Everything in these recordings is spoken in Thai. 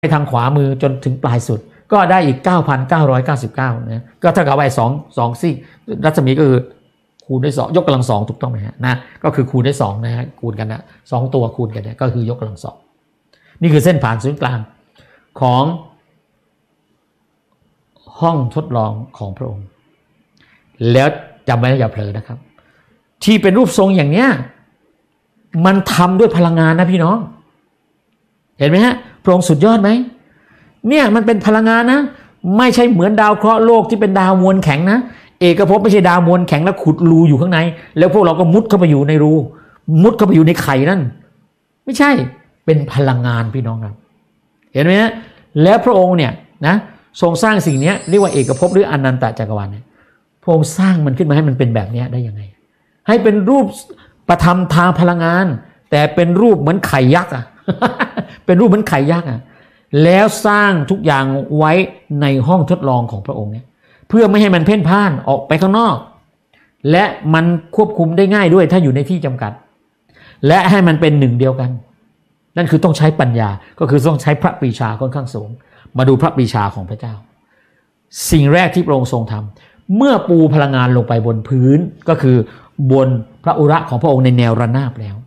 ไปทางขวามือจนถึงปลายสุดก็ได้อีก 9,999 นะก็เท่ากับไอ้2ซี่รัศมีก็คือคูณด้วย2ยกกำลัง2ถูกต้องไหมฮะนะก็คือคูณด้วย2นะฮะคูณกันนะ2ตัวคูณกันเนี่ยก็คือยกกำลัง2นี่คือเส้นผ่านศูนย์กลางของห้องทดลองของพระองค์แล้วจำไว้อย่าเผลอนะครับที่เป็นรูปทรงอย่างเนี้ยมันทำด้วยพลังงานนะพี่น้องเห็นไหมฮะพระองค์สุดยอดไหมเนี่ยมันเป็นพลังงานนะไม่ใช่เหมือนดาวเคราะห์โลกที่เป็นดาวมวลแข็งนะเอกภพไม่ใช่ดาวมวลแข็งแล้วขุดรูอยู่ข้างในแล้วพวกเราก็มุดเข้าไปอยู่ในรูมุดเข้าไปอยู่ในไข่นั่นไม่ใช่เป็นพลังงานพี่น้องครับเห็นไหมฮะแล้วพระองค์เนี่ยนะทรงสร้างสิ่งนี้เรียกว่าเอกภพหรืออนันตจักรวาลเนี่ยพระองค์สร้างมันขึ้นมาให้มันเป็นแบบนี้ได้ยังไงให้เป็นรูปประธรรมทางพลังงานแต่เป็นรูปเหมือนไข่ยักษ์อ่ะ เป็นรูปเหมือนไข่ยักษ์อ่ะแล้วสร้างทุกอย่างไว้ในห้องทดลองของพระองค์เนี่ยเพื่อไม่ให้มันเพ่นพ่านออกไปข้างนอกและมันควบคุมได้ง่ายด้วยถ้าอยู่ในที่จำกัดและให้มันเป็นหนึ่งเดียวกันนั่นคือต้องใช้ปัญญาก็คือต้องใช้พระปรีชาค่อนข้างสูงมาดูพระปรีชาของพระเจ้าสิ่งแรกที่พระองค์ทรงทำเมื่อปูพลังงานลงไปบนพื้นก็คือบนพระอุระของพระองค์ในแนวระนาบแล้ว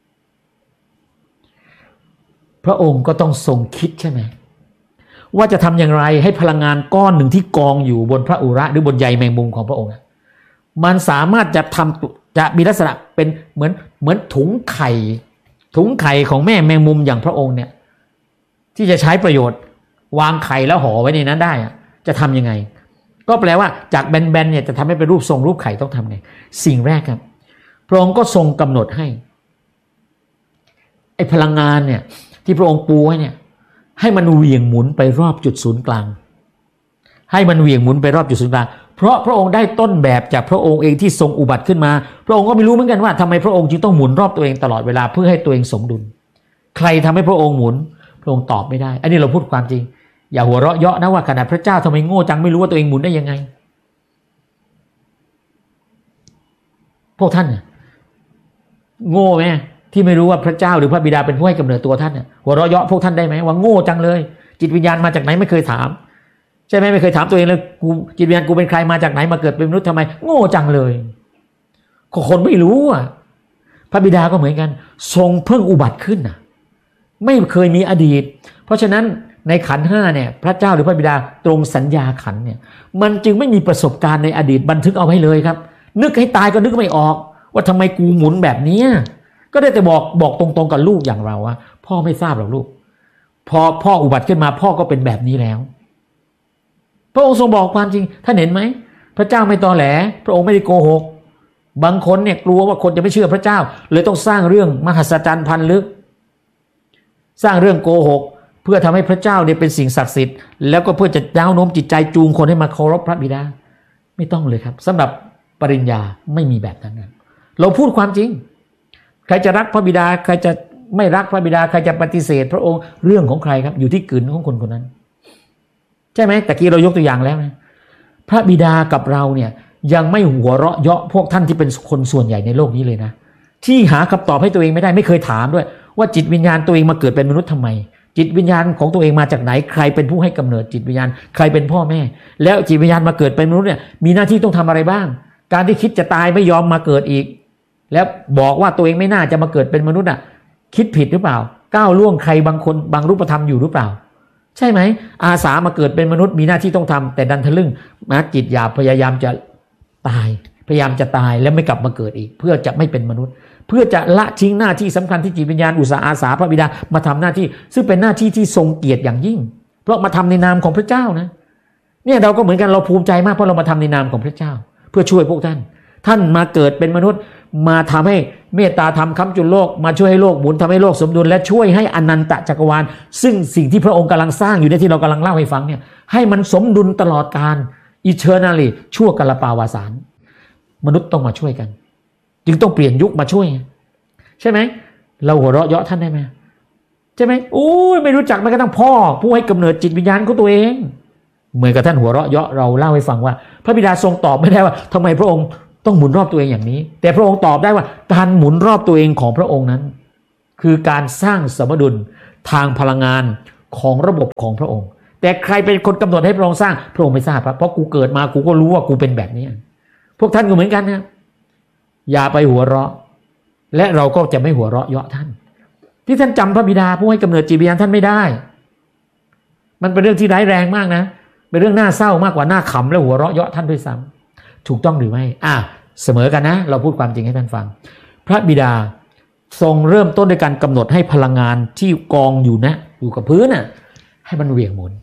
พระองค์ก็ต้องทรงคิดใช่ไหมว่าจะทำอย่างไรให้พลังงานก้อนหนึ่งที่กองอยู่บนพระอุระหรือบนใยแมงมุมของพระองค์มันสามารถจะมีลักษณะเป็นเหมือนถุงไข่ของแม่แมงมุมอย่างพระองค์เนี่ยที่จะใช้ประโยชน์วางไข่แล้วห่อไว้ในนั้นได้จะทำยังไงก็แปลว่าจากแบนๆเนี่ยจะทำให้เป็นรูปทรงรูปไข่ต้องทำไงสิ่งแรกครับพระองค์ก็ทรงกำหนดให้ไอ้พลังงานเนี่ยที่พระองค์ปูไว้เนี่ยให้มันเหวี่ยงหมุนไปรอบจุดศูนย์กลางให้มันเหวี่ยงหมุนไปรอบจุดศูนย์กลางเพราะพระองค์ได้ต้นแบบจากพระองค์เองที่ทรงอุบัติขึ้นมาพระองค์ก็ไม่รู้เหมือนกันว่าทำไมพระองค์จึงต้องหมุนรอบตัวเองตลอดเวลาเพื่อให้ตัวเองสมดุลใครทำให้พระองค์หมุนพระองค์ตอบไม่ได้อันนี้เราพูดความจริงอย่าหัวเราะเยาะนะว่าขนาดพระเจ้าทำไมโง่จังไม่รู้ว่าตัวเองหมุนได้ยังไงพวกท่านโง่ไหมที่ไม่รู้ว่าพระเจ้าหรือพระบิดาเป็นผู้ให้กำเนิดตัวท่านหัวเราะเยาะพวกท่านได้ไหมว่าโง่จังเลยจิตวิญญาณมาจากไหนไม่เคยถามใช่ไหมไม่เคยถามตัวเองเลยกูจิตวิญญาณกูเป็นใครมาจากไหนมาเกิดเป็นมนุษย์ทำไมโง่จังเลยคนไม่รู้พระบิดาก็เหมือนกันทรงเพิ่งอุบัติขึ้นไม่เคยมีอดีตเพราะฉะนั้นในขันธ์5เนี่ยพระเจ้าหรือพระบิดาตรงสัญญาขันธ์เนี่ยมันจึงไม่มีประสบการณ์ในอดีตบันทึกเอาไว้เลยครับนึกให้ตายก็นึกไม่ออกว่าทำไมกูหมุนแบบนี้ก็ได้แต่บอกตรงๆกับลูกอย่างเราว่าพ่อไม่ทราบหรอกลูกพอพ่ออุบัติขึ้นมาพ่อก็เป็นแบบนี้แล้วพระองค์ทรงบอกความจริงท่านเห็นไหมพระเจ้าไม่ตอแหลพระองค์ไม่ได้โกหกบางคนเนี่ยกลัวว่าคนจะไม่เชื่อพระเจ้าเลยต้องสร้างเรื่องมหัศจรรย์พันลึกสร้างเรื่องโกหกเพื่อทำให้พระเจ้าเนี่ยเป็นสิ่งศักดิ์สิทธิ์แล้วก็เพื่อจะย้าวโน้มจิตใจจูงคนให้มาเคารพพระบิดาไม่ต้องเลยครับสำหรับปริญญาไม่มีแบบนั้นเราพูดความจริงใครจะรักพระบิดาใครจะไม่รักพระบิดาใครจะปฏิเสธพระองค์เรื่องของใครครับอยู่ที่กลืนของคนคนนั้นใช่ไหมตะกี้เรายกตัวอย่างแล้วนะพระบิดากับเราเนี่ยยังไม่หัวเราะเยาะพวกท่านที่เป็นคนส่วนใหญ่ในโลกนี้เลยนะที่หาคำตอบให้ตัวเองไม่ได้ไม่เคยถามด้วยว่าจิตวิญญาณตัวเองมาเกิดเป็นมนุษย์ทำไมจิตวิญญาณของตัวเองมาจากไหนใครเป็นผู้ให้กำเนิดจิตวิญญาณใครเป็นพ่อแม่แล้วจิตวิญญาณมาเกิดเป็นมนุษย์เนี่ยมีหน้าที่ต้องทำอะไรบ้างการที่คิดจะตายไม่ยอมมาเกิดอีกแล้วบอกว่าตัวเองไม่น่าจะมาเกิดเป็นมนุษย์คิดผิดหรือเปล่าก้าวล่วงใครบางคนบางรูปธรรมอยู่หรือเปล่าใช่ไหมอาสามาเกิดเป็นมนุษย์มีหน้าที่ต้องทำแต่ดันทะลึ่งนะจิตหยาบพยายามจะตายแล้วไม่กลับมาเกิดอีกเพื่อจะไม่เป็นมนุษย์เพื่อจะละทิ้งหน้าที่สำคัญที่จิตวิญญาณอุตสาห์อาสาพระบิดามาทำหน้าที่ซึ่งเป็นหน้าที่ที่ทรงเกียรติอย่างยิ่งเพราะมาทำในนามของพระเจ้านะเนี่ยเราก็เหมือนกันเราภูมิใจมากเพราะเรามาทำในนามของพระเจ้าเพื่อช่วยพวกท่านมาเกิดเป็นมนุษย์มาทำให้เมตตาธรรมค้ำจุนโลกมาช่วยให้โลกหมุนทำให้โลกสมดุลและช่วยให้อนันตจักรวาลซึ่งสิ่งที่พระองค์กำลังสร้างอยู่ในที่เรากำลังเล่าให้ฟังเนี่ยให้มันสมดุลตลอดกาล eternally ชั่วกาลปาวาสานมนุษย์ต้องมาช่วยกันจึงต้องเปลี่ยนยุคมาช่วยใช่ไหมเราหัวเราะเยาะท่านได้ไหมใช่ไหมโอ้ยไม่รู้จักแม้กระทั่งพ่อผู้ให้กำเนิดจิตวิญญาณของตัวเองเหมือนกับท่านหัวเราะเยาะเราเล่าให้ฟังว่าพระบิดาทรงตอบไม่ได้ว่าทำไมพระองค์ต้องหมุนรอบตัวเองอย่างนี้แต่พระองค์ตอบได้ว่าการหมุนรอบตัวเองของพระองค์นั้นคือการสร้างสมดุลทางพลังงานของระบบของพระองค์แต่ใครเป็นคนกำหนดให้พระองค์สร้างพระองค์ไม่ทราบเพราะกูเกิดมากูก็รู้ว่ากูเป็นแบบนี้พวกท่านก็เหมือนกันนะอย่าไปหัวเราะและเราก็จะไม่หัวเราะเยาะท่านที่ท่านจำพระบิดาผู้ให้กำเนิดจิตวิญญาณท่านไม่ได้มันเป็นเรื่องที่ร้ายแรงมากนะเป็นเรื่องน่าเศร้ามากกว่าน่าขำและหัวเราะเยาะท่านด้วยซ้ำถูกต้องหรือไม่เสมอกันนะเราพูดความจริงให้ท่านฟังพระบิดาทรงเริ่มต้นด้วยการกำหนดให้พลังงานที่กองอยู่กับพื้นให้มันเหวี่ยงหมุน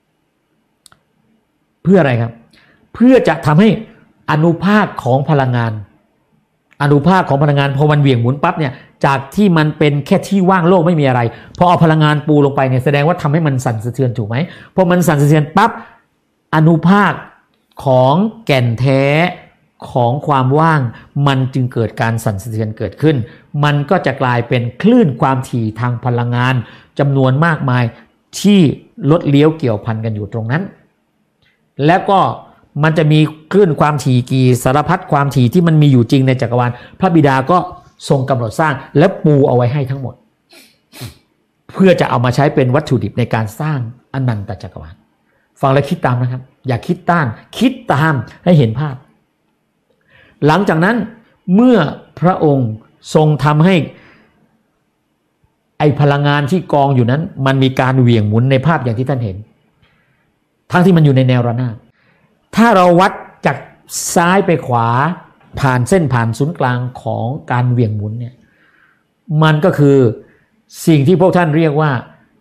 เพื่ออะไรครับเพื่อจะทำให้อนุภาคของพลังงานพอมันเหวี่ยงหมุนปั๊บเนี่ยจากที่มันเป็นแค่ที่ว่างโล่งไม่มีอะไรพอเอาพลังงานปูลงไปเนี่ยแสดงว่าทำให้มันสั่นสะเทือนถูกไหมพอมันสั่นสะเทือนปั๊บอนุภาคของแก่นแท้ของความว่างมันจึงเกิดการสั่นสะเทือนเกิดขึ้นมันก็จะกลายเป็นคลื่นความถี่ทางพลังงานจำนวนมากมายที่ลดเลี้ยวเกี่ยวพันกันอยู่ตรงนั้นแล้วก็มันจะมีคลื่นความถี่กี่สารพัดความถี่ที่มันมีอยู่จริงในจักรวาลพระบิดาก็ทรงกำหนดสร้างและปูเอาไว้ให้ทั้งหมดเพื่อจะเอามาใช้เป็นวัตถุดิบในการสร้างอนันตจักรวาลฟังแล้วคิดตามนะครับอย่าคิดต้านคิดตามให้เห็นภาพหลังจากนั้นเมื่อพระองค์ทรงทำให้ไอพลังงานที่กองอยู่นั้นมันมีการเหวี่ยงหมุนในภาพอย่างที่ท่านเห็นทั้งที่มันอยู่ในแนวระนาบถ้าเราวัดจากซ้ายไปขวาผ่านศูนย์กลางของการเหวี่ยงหมุนเนี่ยมันก็คือสิ่งที่พวกท่านเรียกว่า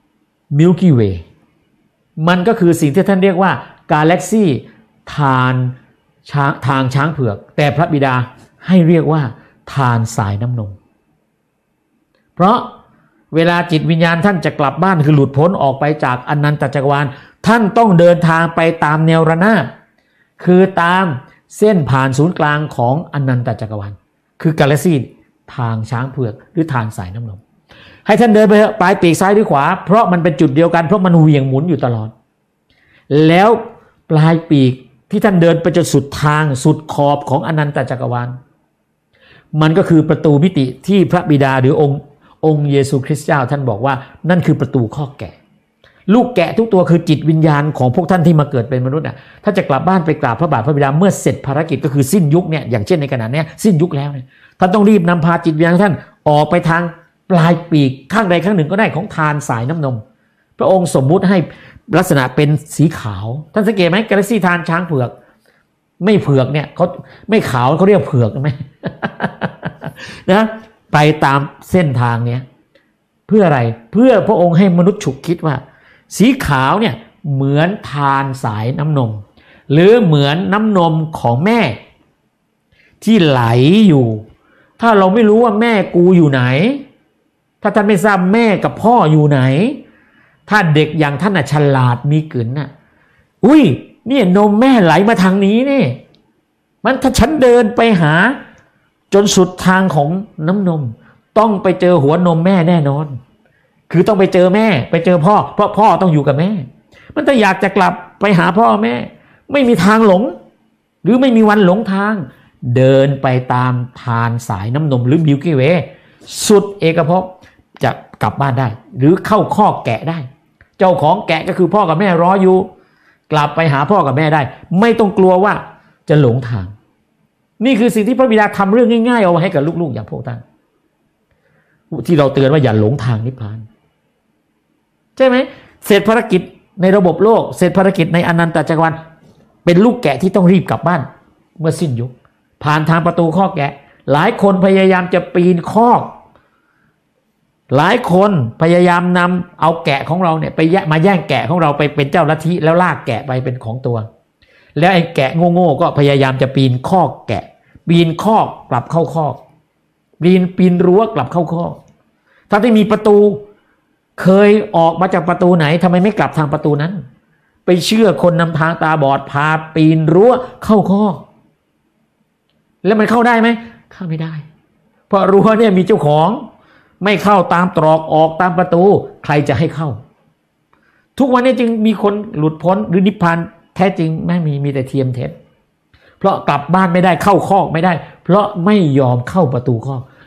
Milky Way มันก็คือสิ่งที่ท่านเรียกว่ากาแล็กซี่ทางช้างเผือกแต่พระบิดาให้เรียกว่าทานสายน้ำนมเพราะเวลาจิตวิญญาณท่านจะกลับบ้านคือหลุดพ้นออกไปจากอนันตจักรวาลท่านต้องเดินทางไปตามแนวระนาบคือตามเส้นผ่านศูนย์กลางของอนันตจักรวาลคือกาแล็กซี่ทางช้างเผือกหรือทานสายน้ำนมให้ท่านเดินไปปลายปีกซ้ายหรือขวาเพราะมันเป็นจุดเดียวกันเพราะมันเหวี่ยงหมุนอยู่ตลอดแล้วปลายปีกที่ท่านเดินไปจนสุดทางสุดขอบของอนันตจักรวาลมันก็คือประตูมิติที่พระบิดาหรือองค์เยซูคริสต์เจ้าท่านบอกว่านั่นคือประตูข้อแกะลูกแกะทุกตัวคือจิตวิญญาณของพวกท่านที่มาเกิดเป็นมนุษย์ถ้าจะกลับบ้านไปกราบพระบาทพระบิดาเมื่อเสร็จภารกิจก็คือสิ้นยุคเนี่ยอย่างเช่นในขณะนี้สิ้นยุคแล้วเนี่ยท่านต้องรีบนำพาจิตวิญญาณท่านออกไปทางปลายปีกข้างใดข้างหนึ่งก็ได้ของทานสายน้ำนมพระองค์สมมุติให้ลักษณะเป็นสีขาวท่านสังเกตไหมกาแล็กซี่ทานช้างเผือกไม่เผือกเนี่ยเขาไม่ขาวเขาเรียกเผือกไหม นะไปตามเส้นทางเนี้ยเพื่ออะไรเพื่อพระองค์ให้มนุษย์ฉุกคิดว่าสีขาวเนี่ยเหมือนทานสายน้ำนมหรือเหมือนน้ำนมของแม่ที่ไหลอยู่ถ้าเราไม่รู้ว่าแม่กูอยู่ไหนถ้าท่านไม่ทราบแม่กับพ่ออยู่ไหนถ้าเด็กอย่างท่านฉลาดมีกึ๋นอุ้ยเนี่ยนมแม่ไหลมาทางนี้นี่มันถ้าฉันเดินไปหาจนสุดทางของน้ำนมต้องไปเจอหัวนมแม่แน่นอนคือต้องไปเจอแม่ไปเจอพ่อเพราะพ่อต้องอยู่กับแม่มันถ้าอยากจะกลับไปหาพ่อแม่ไม่มีทางหลงหรือไม่มีวันหลงทางเดินไปตามทานสายน้ำนมหรือมิลกี้เวย์สุดเอกภพจะกลับบ้านได้หรือเข้าคอกแกะได้เจ้าของแกะก็คือพ่อกับแม่รออยู่กลับไปหาพ่อกับแม่ได้ไม่ต้องกลัวว่าจะหลงทางนี่คือสิ่งที่พระบิดาทำเรื่องง่ายๆเอาไว้ให้กับลูกๆอย่างพวกท่านที่เราเตือนว่าอย่าหลงทางนิพพานใช่ไหมเสร็จภารกิจในระบบโลกเสร็จภารกิจในอนันตจักรวาลเป็นลูกแกะที่ต้องรีบกลับบ้านเมื่อสิ้นยุคผ่านทางประตูคอกแกะหลายคนพยายามจะปีนคอกหลายคนพยายามนำเอาแกะของเราเนี่ยไปมาแย่งแกะของเราไปเป็นเจ้าลัทธิแล้วลากแกะไปเป็นของตัวแล้วไอ้แกะโง่ๆก็พยายามจะปีนคอกแกะปีนคอกกลับเข้าคอกปีนรั้วกลับเข้าคอกถ้าที่มีประตูเคยออกมาจากประตูไหนทำไมไม่กลับทางประตูนั้นไปเชื่อคนนำทางตาบอดพาปีนรั้วเข้าคอกแล้วมันเข้าได้ไหมเข้าไม่ได้เพราะรั้วเนี่ยมีเจ้าของไม่เข้าตามตรอกออกตามประตูใครจะให้เข้าทุกวันนี้จึงมีคนหลุดพ้นหรือนิพพานแท้จริงไม่มีแต่เทียมเท็จเพราะกลับบ้านไม่ได้เข้าคอกไม่ได้เพราะไม่ยอมเข้าประตูคอก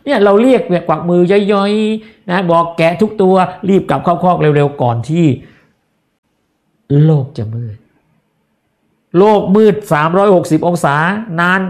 เนี่ยเราเรียกแบบกวักมือย่อยๆนะบอกแกะทุกตัวรีบกลับเข้าคอกเร็วๆก่อนที่โลกจะมืดโลกมืด360องศานาน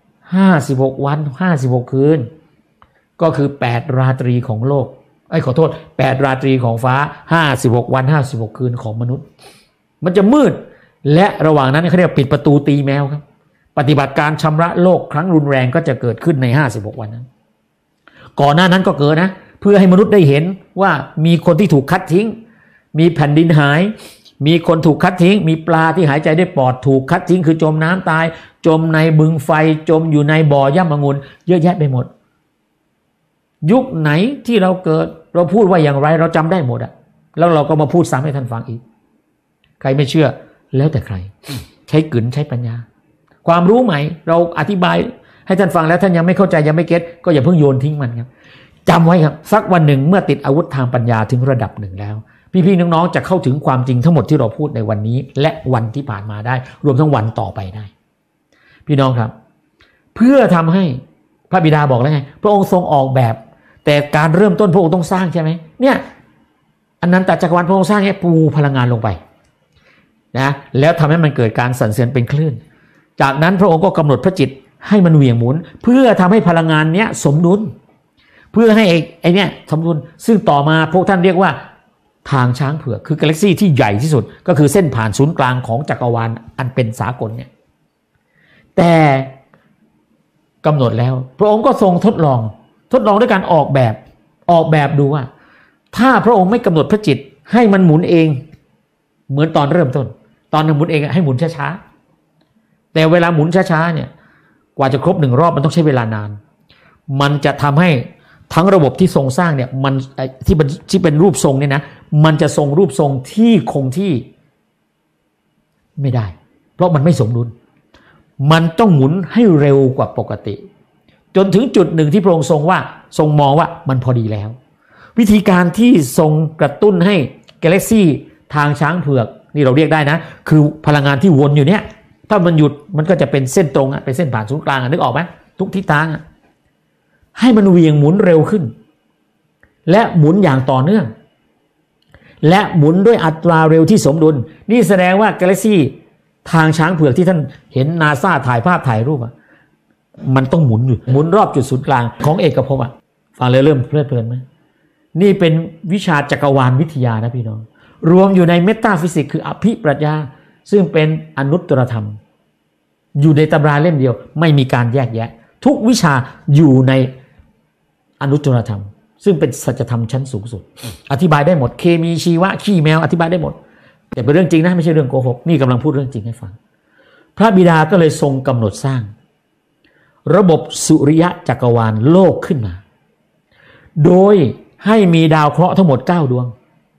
56วัน56คืนก็คือ8ราตรีของโลกขอโทษ8ราตรีของฟ้า56วัน56คืนของมนุษย์มันจะมืดและระหว่างนั้นเขาเรียกปิดประตูตีแมวครับปฏิบัติการชำระโลกครั้งรุนแรงก็จะเกิดขึ้นใน56วันนั้นก่อนหน้านั้นก็เกิดนะเพื่อให้มนุษย์ได้เห็นว่ามีคนที่ถูกคัดทิ้งมีแผ่นดินหายมีคนถูกคัดทิ้งมีปลาที่หายใจได้ปอดถูกคัดทิ้งคือจมน้ำตายจมในบึงไฟจมอยู่ในบ่อย่ำองุ่นเยอะแยะไปหมดยุคไหนที่เราเกิดเราพูดว่าอย่างไรเราจำได้หมดอะแล้วเราก็มาพูดซ้ำให้ท่านฟังอีกใครไม่เชื่อแล้วแต่ใครใช้กลืนใช้ปัญญาความรู้ใหม่เราอธิบายให้ท่านฟังแล้วท่านยังไม่เข้าใจยังไม่เก็ตก็อย่าเพิ่งโยนทิ้งมันครับจำไว้ครับสักวันหนึ่งเมื่อติดอาวุธทางปัญญาถึงระดับหนึ่งแล้วพี่ๆน้องๆจะเข้าถึงความจริงทั้งหมดที่เราพูดในวันนี้และวันที่ผ่านมาได้รวมทั้งวันต่อไปได้พี่น้องครับเพื่อทำให้พระบิดาบอกแล้วไงพระองค์ทรงออกแบบแต่การเริ่มต้นพระองค์ต้องสร้างใช่ไหมเนี่ยอันนั้นแต่จักรวาลพระองค์สร้างให้ปูพลังงานลงไปนะแล้วทำให้มันเกิดการสั่นสะเทือนเป็นคลื่นจากนั้นพระองค์ก็กำหนดพระจิตให้มันเหวี่ยงหมุนเพื่อทำให้พลังงานเนี้ยสมดุลเพื่อให้ไอ้เนี้ยสมดุลซึ่งต่อมาพวกท่านเรียกว่าทางช้างเผือกคือกาแล็กซี่ที่ใหญ่ที่สุดก็คือเส้นผ่านศูนย์กลางของจักรวาลอันเป็นสากลเนี่ยแต่กำหนดแล้วพระองค์ก็ทรงทดลองด้วยการออกแบบดูว่าถ้าพระองค์ไม่กำหนดพระจิตให้มันหมุนเองเหมือนตอนเริ่มต้นตอนหมุนเองให้หมุนช้าๆแต่เวลาหมุนช้าๆเนี่ยกว่าจะครบ1รอบมันต้องใช้เวลานานมันจะทำให้ทั้งระบบที่ทรงสร้างเนี่ยมันที่เป็นรูปทรงเนี่ยนะมันจะทรงรูปทรงที่คงที่ไม่ได้เพราะมันไม่สมดุลมันต้องหมุนให้เร็วกว่าปกติจนถึงจุดหนึ่งที่พระองค์ทรงมองว่ามันพอดีแล้ววิธีการที่ทรงกระตุ้นให้กาแล็กซี่ทางช้างเผือกนี่เราเรียกได้นะคือพลังงานที่วนอยู่เนี่ยถ้ามันหยุดมันก็จะเป็นเส้นตรงอ่ะเป็นเส้นผ่านศูนย์กลางนึกออกไหมทุกทิศทางอ่ะให้มันเหวี่ยงหมุนเร็วขึ้นและหมุนอย่างต่อเนื่องและหมุนด้วยอัตราเร็วที่สมดุลนี่แสดงว่ากาแล็กซี่ทางช้างเผือกที่ท่านเห็นนาซาถ่ายภาพถ่ายรูปอ่ะมันต้องหมุนอยู่หมุนรอบจุดศูนย์กลางของเอกภพอ่ะฟังเลยเริ่มเพลิดเพลินไหมนี่เป็นวิชาจักรวาลวิทยานะพี่น้องรวมอยู่ในเมตาฟิสิกส์คืออภิปรัชญาซึ่งเป็นอนุตตรธรรมอยู่ในตำราเล่มเดียวไม่มีการแยกแยะทุกวิชาอยู่ในอนุตตรธรรมซึ่งเป็นสัจธรรมชั้นสูงสุดอธิบายได้หมดเคมีชีวะขี้แมวอธิบายได้หมดแต่เป็นเรื่องจริงนะไม่ใช่เรื่องโกหกนี่กำลังพูดเรื่องจริงให้ฟังพระบิดาก็เลยทรงกำหนดสร้างระบบสุริยะจักรวาลโลกขึ้นมาโดยให้มีดาวเคราะห์ทั้งหมด9ดวง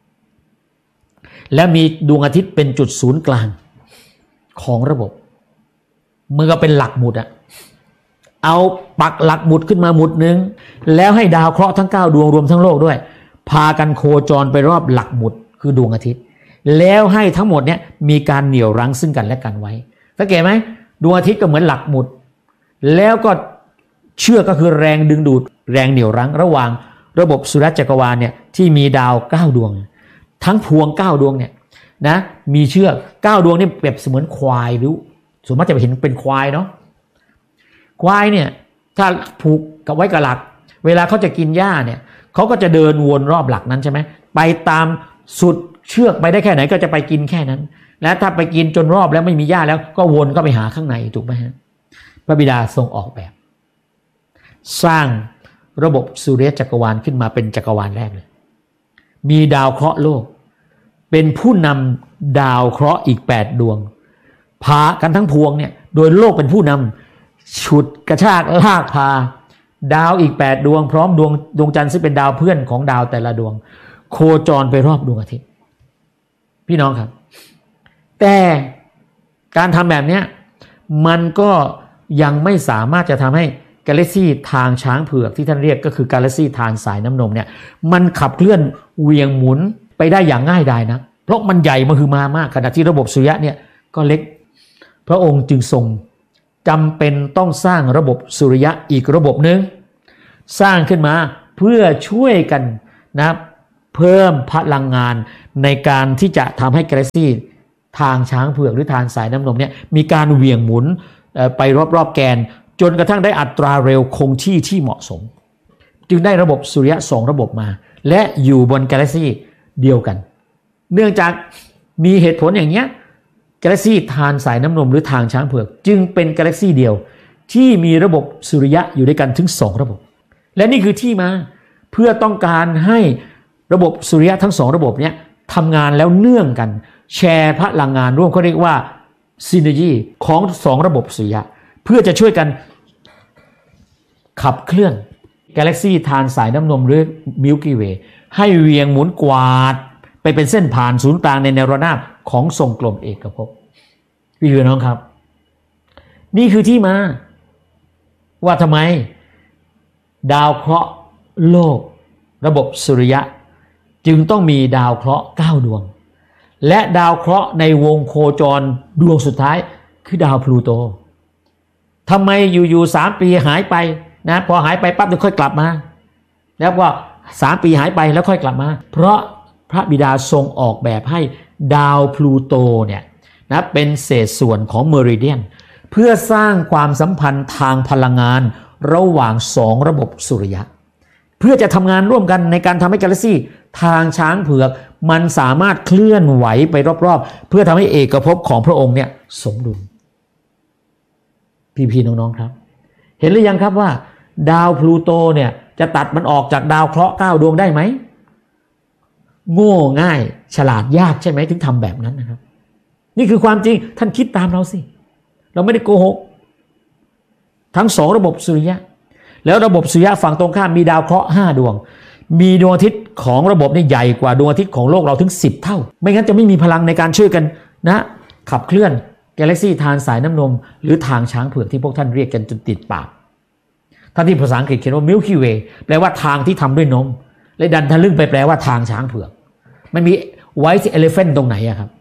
และมีดวงอาทิตย์เป็นจุดศูนย์กลางของระบบมันก็เป็นหลักหมุดอะเอาปักหลักหมุดขึ้นมาหมุดหนึ่งแล้วให้ดาวเคราะห์ทั้ง9ดวงรวมทั้งโลกด้วยพากันโคจรไปรอบหลักหมุดคือดวงอาทิตย์แล้วให้ทั้งหมดเนี่ยมีการเหนี่ยวรั้งซึ่งกันและกันไว้สังเกตไหมดวงอาทิตย์ก็เหมือนหลักหมุดแล้วก็เชือกก็คือแรงดึงดูดแรงเหนี่ยวรั้งระหว่างระบบสุริยะจักรวาลเนี่ยที่มีดาว9ดวงทั้งพวง9ดวงเนี่ยนะมีเชือก9ดวงนี่เปรียบเสมือนควายหรือส่วนมากจะเห็นเป็นควายเนาะควายเนี่ยถ้าผูกกับไว้กับหลักเวลาเขาจะกินหญ้าเนี่ยเขาก็จะเดินวนรอบหลักนั้นใช่ไหมไปตามสุดเชือกไปได้แค่ไหนก็จะไปกินแค่นั้นและถ้าไปกินจนรอบแล้วไม่มีหญ้าแล้วก็วนก็ไปหาข้างในถูกไหมฮะพระบิดาทรงออกแบบสร้างระบบสุริยะจักรวาลขึ้นมาเป็นจักรวาลแรกเลยมีดาวเคราะห์โลกเป็นผู้นำดาวเคราะห์อีก8ดวงพากันทั้งพวงเนี่ยโดยโลกเป็นผู้นำฉุดกระชากลากพาดาวอีก8ดวงพร้อมดวงจันทร์ซึ่งเป็นดาวเพื่อนของดาวแต่ละดวงโคจรไปรอบดวงอาทิตย์พี่น้องครับแต่การทำแบบนี้มันก็ยังไม่สามารถจะทำให้กาแล็กซี่ทางช้างเผือกที่ท่านเรียกก็คือกาแล็กซี่ทางสายน้ำนมเนี่ยมันขับเคลื่อนเวียงหมุนไปได้อย่างง่ายดายนะเพราะมันใหญ่มหึมามากขณะที่ระบบสุริยะเนี่ยก็เล็กพระองค์จึงทรงจำเป็นต้องสร้างระบบสุริยะอีกระบบหนึ่งสร้างขึ้นมาเพื่อช่วยกันนะเพิ่มพลังงานในการที่จะทำให้กาแล็กซี่ทางช้างเผือกหรือทางสายน้ำนมเนี่ยมีการเหวี่ยงหมุนไปรอบๆแกนจนกระทั่งได้อัตราเร็วคงที่ที่เหมาะสมจึงได้ระบบสุริยะ2ระบบมาและอยู่บนกาแล็กซี่เดียวกันเนื่องจากมีเหตุผลอย่างเนี้ยกาแล็กซี่ทางสายน้ำนมหรือทางช้างเผือกจึงเป็นกาแล็กซี่เดียวที่มีระบบสุริยะอยู่ด้วยกันถึง2ระบบและนี่คือที่มาเพื่อต้องการให้ระบบสุริยะทั้ง2ระบบเนี้ยทำงานแล้วเนื่องกันแชร์พลังงานร่วมเขาเรียกว่าซินเนอร์จีของ2ระบบสุริยะเพื่อจะช่วยกันขับเคลื่อนกาแล็กซี่ทางสายน้ำนมหรือมิลกี้เวย์ให้เวียงหมุนกวาดไปเป็นเส้นผ่านศูนย์กลางในแนวระนาบของทรงกลมเอกภพพี่น้องครับนี่คือที่มาว่าทำไมดาวเคราะห์โลกระบบสุริยะจึงต้องมีดาวเคราะห์9ดวงและดาวเคราะห์ในวงโคจรดวงสุดท้ายคือดาวพลูโตทำไมอยู่ๆ3 ปีหายไปนะพอหายไปปั๊บจะค่อยกลับมาแล้วก็3 ปีหายไปแล้วค่อยกลับมาเพราะพระบิดาทรงออกแบบให้ดาวพลูโตเนี่ยนะเป็นเศษส่วนของเมริเดียนเพื่อสร้างความสัมพันธ์ทางพลังงานระหว่าง2ระบบสุริยะเพื่อจะทำงานร่วมกันในการทำให้กาแล็กซี่ทางช้างเผือกมันสามารถเคลื่อนไหวไปรอบๆเพื่อทำให้เอกภพของพระองค์เนี่ยสมดุลพี่ๆน้องๆครับเห็นหรือยังครับว่าดาวพลูโตเนี่ยจะตัดมันออกจากดาวเคราะห์9ดวงได้ไหมโง่ง่ายฉลาดยากใช่ไหมถึงทำแบบนั้นนะครับนี่คือความจริงท่านคิดตามเราสิเราไม่ได้โกหกทั้ง2ระบบสุริยะแล้วระบบสุริยะฝั่งตรงข้ามมีดาวเคราะห์5ดวงมีดวงอาทิตย์ของระบบนี่ใหญ่กว่าดวงอาทิตย์ของโลกเราถึง10เท่าไม่งั้นจะไม่มีพลังในการช่วยกันนะขับเคลื่อนกาแล็กซี่ทางสายน้ำนมหรือทางช้างเผือกที่พวกท่านเรียกกันจนติดปากท่านที่ภาษาอังกฤษเขียนว่า Milky Way แปลว่าทางที่ทำด้วยนมและดันทะลึ่งไปแปลว่าทางช้างเผือกมันมี White Elephant ตรงไหนอะครับ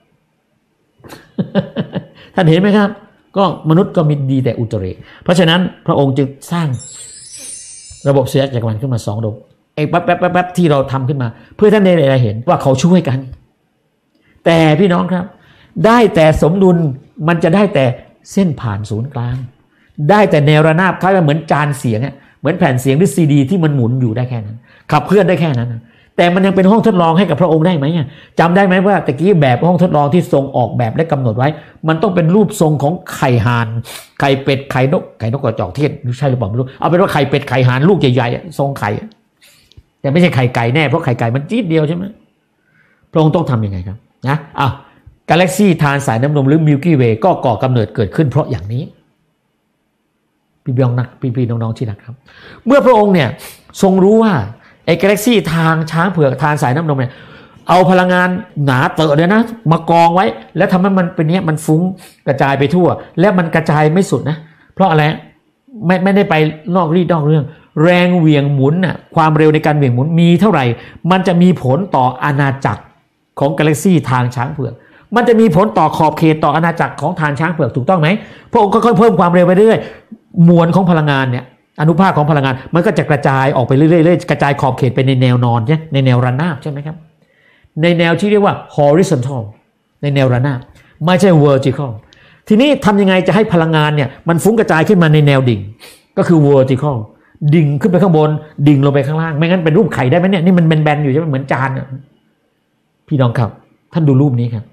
ท่านเห็นไหมครับก็มนุษย์ก็มีดีแต่อุตริเพราะฉะนั้นพระองค์จึงสร้างระบบสุริยะจักรวาลขึ้นมา2ระบบแป๊บที่เราทำขึ้นมาเพื่อท่านได้เห็นว่าเขาช่วยกันแต่พี่น้องครับได้แต่สมดุลมันจะได้แต่เส้นผ่านศูนย์กลางได้แต่แนวระนาบคล้ายเหมือนจานเสียงเหมือนแผ่นเสียงหรือซีดีที่มันหมุนอยู่ได้แค่นั้นขับเคลื่อนได้แค่นั้นแต่มันยังเป็นห้องทดลองให้กับพระองค์ได้ไหมจำได้ไหมว่าตะกี้แบบห้องทดลองที่ทรงออกแบบและกำหนดไว้มันต้องเป็นรูปทรงของไข่ห่านไข่เป็ดไข่นกกระจอกเทศใช่หรือเปล่าไม่รู้เอาเป็นว่าไข่เป็ดไข่ห่านลูกใหญ่ๆทรงไข่แต่ไม่ใช่ไข่ไก่แน่เพราะไข่ไก่มันจี๊ดเดียวใช่ไหมพระองค์ต้องทำยังไงครับนะกาแล็กซี่ทางสายน้ำนมหรือมิลกี้เวย์ก็ก่อกำเนิดเกิดขึ้นเพราะอย่างนี้พี่น้องที่รักครับเมื่อพระองค์เนี่ยทรงรู้ว่าไอ้กาแล็กซี่ทางช้างเผือกทางสายน้ำนมเนี่ยเอาพลังงานหนาเตอะเลยนะมากองไว้แล้วทำให้มันเป็นเนี้ยมันฟุ้งกระจายไปทั่วและมันกระจายไม่สุดนะเพราะอะไรไม่ได้ไปนอกรีดนอกเรื่องแรงเหวี่ยงหมุนน่ะความเร็วในการเหวี่ยงหมุนมีเท่าไหร่มันจะมีผลต่ออาณาจักรของกาแล็กซี่ทางช้างเผือกมันจะมีผลต่อขอบเขตต่ออาณาจักรของทางช้างเผือกถูกต้องไหมพระองค์ค่อยๆเพิ่มความเร็วไปเรื่อยๆมวลของพลังงานเนี่ยอนุภาคของพลังงานมันก็จะกระจายออกไปเรื่อยๆกระจายขอบเขตไปในแนวนอนใช่ในแนวระนาบใช่ไหมครับในแนวที่เรียกว่า horizontal ในแนวระนาบไม่ใช่ vertical ทีนี้ทำยังไงจะให้พลังงานเนี่ยมันฟุ้งกระจายขึ้นมาในแนวดิ่งก็คือ vertical ดิ่งขึ้นไปข้างบนดิ่งลงไปข้างล่างไม่งั้นเป็นรูปไข่ได้ไหมเนี่ยนี่มันแบนๆอยู่ใช่ไหมเหมือนจานพี่น้องครับท่านดูรูปนี้ครับ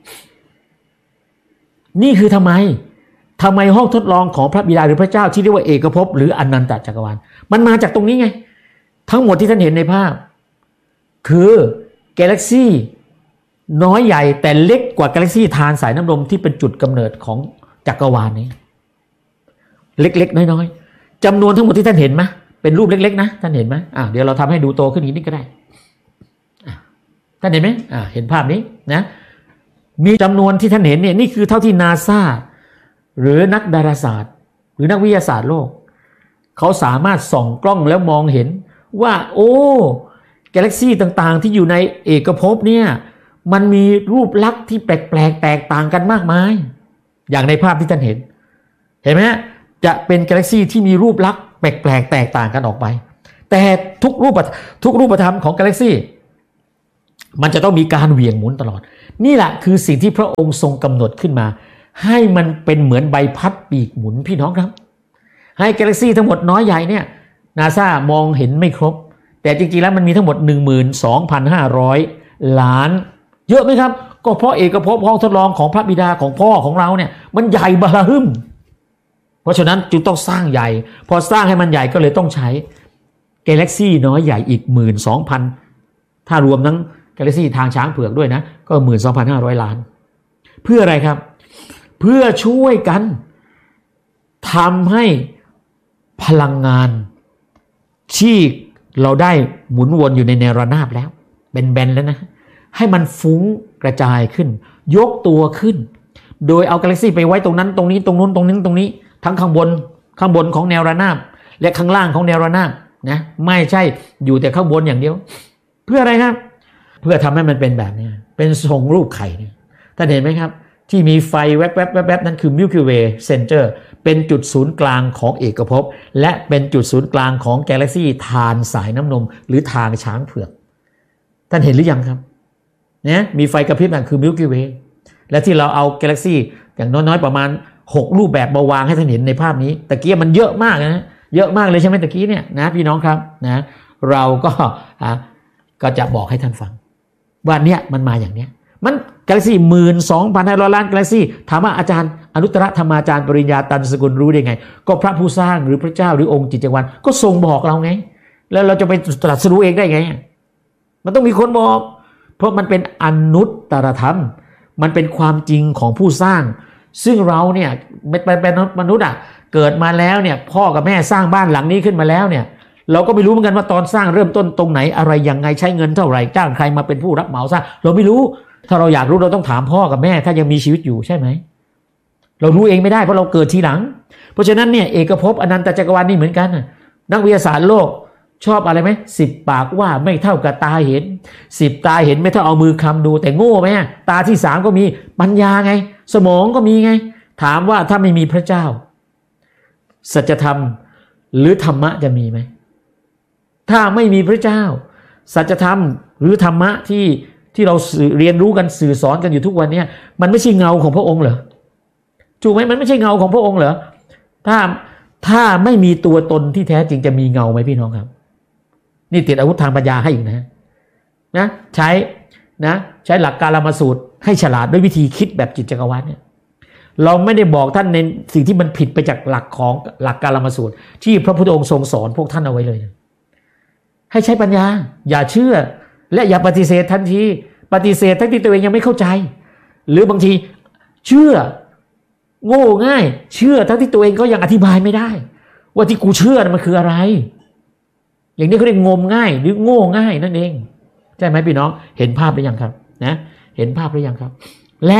นี่คือทำไมห้องทดลองของพระบิดาหรือพระเจ้าที่เรียกว่าเอกภพหรืออนันตจักรวาลมันมาจากตรงนี้ไงทั้งหมดที่ท่านเห็นในภาพคือกาแล็กซี่น้อยใหญ่แต่เล็กกว่ากาแล็กซี่ทางสายน้ำนมที่เป็นจุดกำเนิดของจักรวาลนี้เล็กๆน้อยๆจำนวนทั้งหมดที่ท่านเห็นไหมเป็นรูปเล็กๆนะท่านเห็นไหมเดี๋ยวเราทำให้ดูโตขึ้นอีกนิดก็ได้ท่านเห็นไหมเห็นภาพนี้นะมีจำนวนที่ท่านเห็นเนี่ยนี่คือเท่าที่นาซาหรือนักดาราศาสตร์หรือนักวิทยาศาสตร์โลกเขาสามารถส่องกล้องแล้วมองเห็นว่าโอ้กาแล็กซี่ต่างๆที่อยู่ในเอกภพเนี่ยมันมีรูปลักษณ์ที่แปลกๆแตกต่างกันมากมายอย่างในภาพที่ท่านเห็นไหมจะเป็นกาแล็กซี่ที่มีรูปลักษณ์แปลกๆแตกต่างกันออกไปแต่ทุกรูปธรรมของกาแล็กซี่มันจะต้องมีการเหวี่ยงหมุนตลอดนี่แหละคือสิ่งที่พระองค์ทรงกำหนดขึ้นมาให้มันเป็นเหมือนใบพัดปีกหมุนพี่น้องครับให้กาแล็กซี่ทั้งหมดน้อยใหญ่เนี่ยนาซามองเห็นไม่ครบแต่จริงๆแล้วมันมีทั้งหมด 12,500 ล้านเยอะไหมครับก็เพราะเอกภพห้องทดลองของพระบิดาของพ่อของเราเนี่ยมันใหญ่บาหึ่มเพราะฉะนั้นจึงต้องสร้างใหญ่พอสร้างให้มันใหญ่ก็เลยต้องใช้กาแล็กซี่น้อยใหญ่อีก 12,000 ถ้ารวมทั้งกาแล็กซี่ทางช้างเผือกด้วยนะก็ 12,500 ล้านเพื่ออะไรครับเพื่อช่วยกันทำให้พลังงานที่เราได้หมุนวนอยู่ในแนวระนาบแล้วแบนๆแล้วนะให้มันฟุ้งกระจายขึ้นยกตัวขึ้นโดยเอากาแล็กซี่ไปไว้ตรงนั้นตรงนี้ตรงนู้นตรงนี้ตรงนี้ทั้งข้างบนของแนวระนาบและข้างล่างของแนวระนาบนะไม่ใช่อยู่แต่ข้างบนอย่างเดียวเพื่ออะไรครับเพื่อทำให้มันเป็นแบบนี้เป็นทรงรูปไข่เนี่ยท่านเห็นไหมครับที่มีไฟแวบๆนั้นคือ Milky Way Center เป็นจุดศูนย์กลางของเอกภพและเป็นจุดศูนย์กลางของกาแล็กซี่ทานสายน้ำนมหรือทางช้างเผือกท่านเห็นหรือยังครับเนี่ยมีไฟกระพริบนั่นคือ Milky Way และที่เราเอากาแล็กซี่อย่างน้อยๆประมาณ6รูปแบบมาวางให้ท่านเห็นในภาพนี้ตะกี้มันเยอะมากนะเยอะมากเลยใช่ไหมตะกี้เนี่ยนะพี่น้องครับนะเราก็จะบอกให้ท่านฟังว่าเนี่ยมันมาอย่างเนี้ยมันกาแล็กซี่ 12,500 ล้านกาแล็กซี่ถามว่าอาจารย์อนุตตรธรรมาจารย์ปริญญาตันสกุลรู้ได้ไงก็พระผู้สร้างหรือพระเจ้าหรือองค์จิตจักรวาลก็ทรงบอกเราไงแล้วเราจะไปตรัสรู้เองได้ไงมันต้องมีคนบอกเพราะมันเป็นอนุตตรธรรมมันเป็นความจริงของผู้สร้างซึ่งเราเนี่ยเป็นมนุษย์เกิดมาแล้วเนี่ยพ่อกับแม่สร้างบ้านหลังนี้ขึ้นมาแล้วเนี่ยเราก็ไม่รู้เหมือนกันว่าตอนสร้างเริ่มต้นตรงไหนอะไรยังไงใช้เงินเท่าไหร่จ้างใครมาเป็นผู้รับเหมาสร้างเราไม่รู้ถ้าเราอยากรู้เราต้องถามพ่อกับแม่ถ้ายังมีชีวิตอยู่ใช่ไหมเรารู้เองไม่ได้เพราะเราเกิดทีหลังเพราะฉะนั้นเนี่ยเอกภพอนันตจักรวาลนี่เหมือนกันนักวิทยาศาสตร์โลกชอบอะไรไหม10 ปากว่าไม่เท่ากับตาเห็น10 ตาเห็นไม่เท่าเอามือคำดูแต่โง่ไหมตาที่3ก็มีปัญญาไงสมองก็มีไงถามว่าถ้าไม่มีพระเจ้าสัจธรรมหรือธรรมะจะมีไหมถ้าไม่มีพระเจ้าสัจธรรมหรือธรรมะที่เราเรียนรู้กันสื่อสอนกันอยู่ทุกวันนี้มันไม่ใช่เงาของพระองค์เหรอถูกไหมมันไม่ใช่เงาของพระองค์เหรอถ้าไม่มีตัวตนที่แท้จริงจะมีเงาไหมพี่น้องครับนี่ติดอาวุธทางปัญญาให้อีกนะใช้หลักกาลามสูตรให้ฉลาดด้วยวิธีคิดแบบจิตจักรวาลเนี่ยเราไม่ได้บอกท่านในสิ่งที่มันผิดไปจากหลักของหลักกาลามสูตรที่พระพุทธองค์ทรงสอนพวกท่านเอาไว้เลยให้ใช้ปัญญาอย่าเชื่อและอย่าปฏิเสธทันทีปฏิเสธทั้งที่ตัวเองยังไม่เข้าใจหรือบางทีเชื่อโง่ง่ายเชื่อทั้งที่ตัวเองก็ยังอธิบายไม่ได้ว่าที่กูเชื่อมันคืออะไรอย่างนี้เขาเรียกงมง่ายหรือโง่ง่ายนั่นเองใช่ไหมพี่น้องเห็นภาพหรือยังครับนะเห็นภาพหรือยังครับและ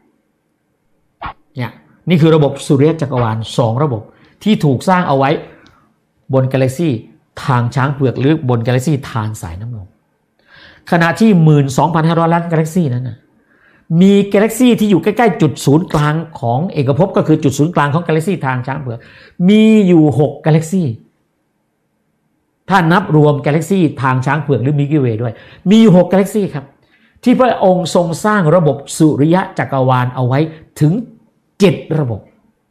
เนี่ยนี่คือระบบสุริยะจักรวาล2ระบบที่ถูกสร้างเอาไว้บนกาแล็กซี่ทางช้างเผือกหรือบนกาแล็กซี่ทางสายน้ำนมขณะที่ 12,500 ล้านกาแล็กซี่นั้นนะมีกาแล็กซี่ที่อยู่ใกล้ๆจุดศูนย์กลางของเอกภพก็คือจุดศูนย์กลางของกาแล็กซี่ทางช้างเผือกมีอยู่6กาแล็กซี่ถ้านับรวมกาแล็กซี่ทางช้างเผือกหรือมิลกี้เวย์ด้วยมีอยู่6กาแล็กซี่ครับที่พระองค์ทรงสร้างระบบสุริยะจักรวาลเอาไว้ถึง7 ระบบ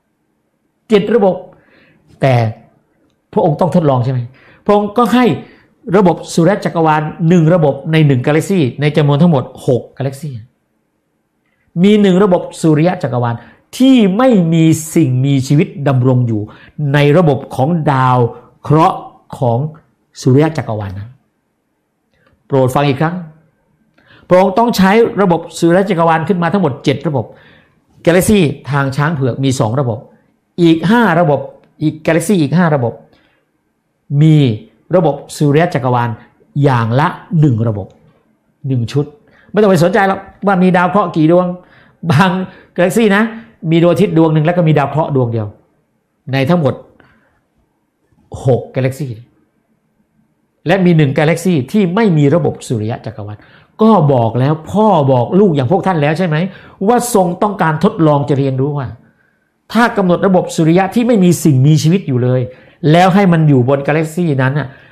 แต่พระองค์ต้องทดลองใช่ไหมพระองค์ก็ให้ระบบสุริยะจักรวาล1ระบบใน1กาแล็กซี่ในจำนวนทั้งหมด6กาแล็กซี่มี1ระบบสุริยะจักรวาลที่ไม่มีสิ่งมีชีวิตดำรงอยู่ในระบบของดาวเคราะห์ของสุริยะจักรวาลนะโปรดฟังอีกครั้งพระองค์ต้องใช้ระบบสุริยะจักรวาลขึ้นมาทั้งหมด7ระบบกาแล็กซี่ทางช้างเผือกมี2ระบบอีก5ระบบอีกกาแล็กซี่อีก5ระบบมีระบบสุริยะจักรวาลอย่างละ1ระบบ1ชุดไม่ต้องไปสนใจหรอกว่ามีดาวเคราะห์กี่ดวงบางกาแล็กซี่นะมีดวงอาทิตย์ดวงนึงแล้วก็มีดาวเคราะห์ดวงเดียวในทั้งหมด6กาแล็กซี่และมี1กาแล็กซี่ที่ไม่มีระบบสุริยะจักรวาลก็บอกแล้วพ่อบอกลูกอย่างพวกท่านแล้วใช่ไหมว่าทรงต้องการทดลองจะเรียนรู้ว่าถ้ากำหนดระบบสุริยะที่ไม่มีสิ่งมีชีวิตอยู่เลยแล้วให้มันอยู่บนกาแล็กซี่นั้นน่ะ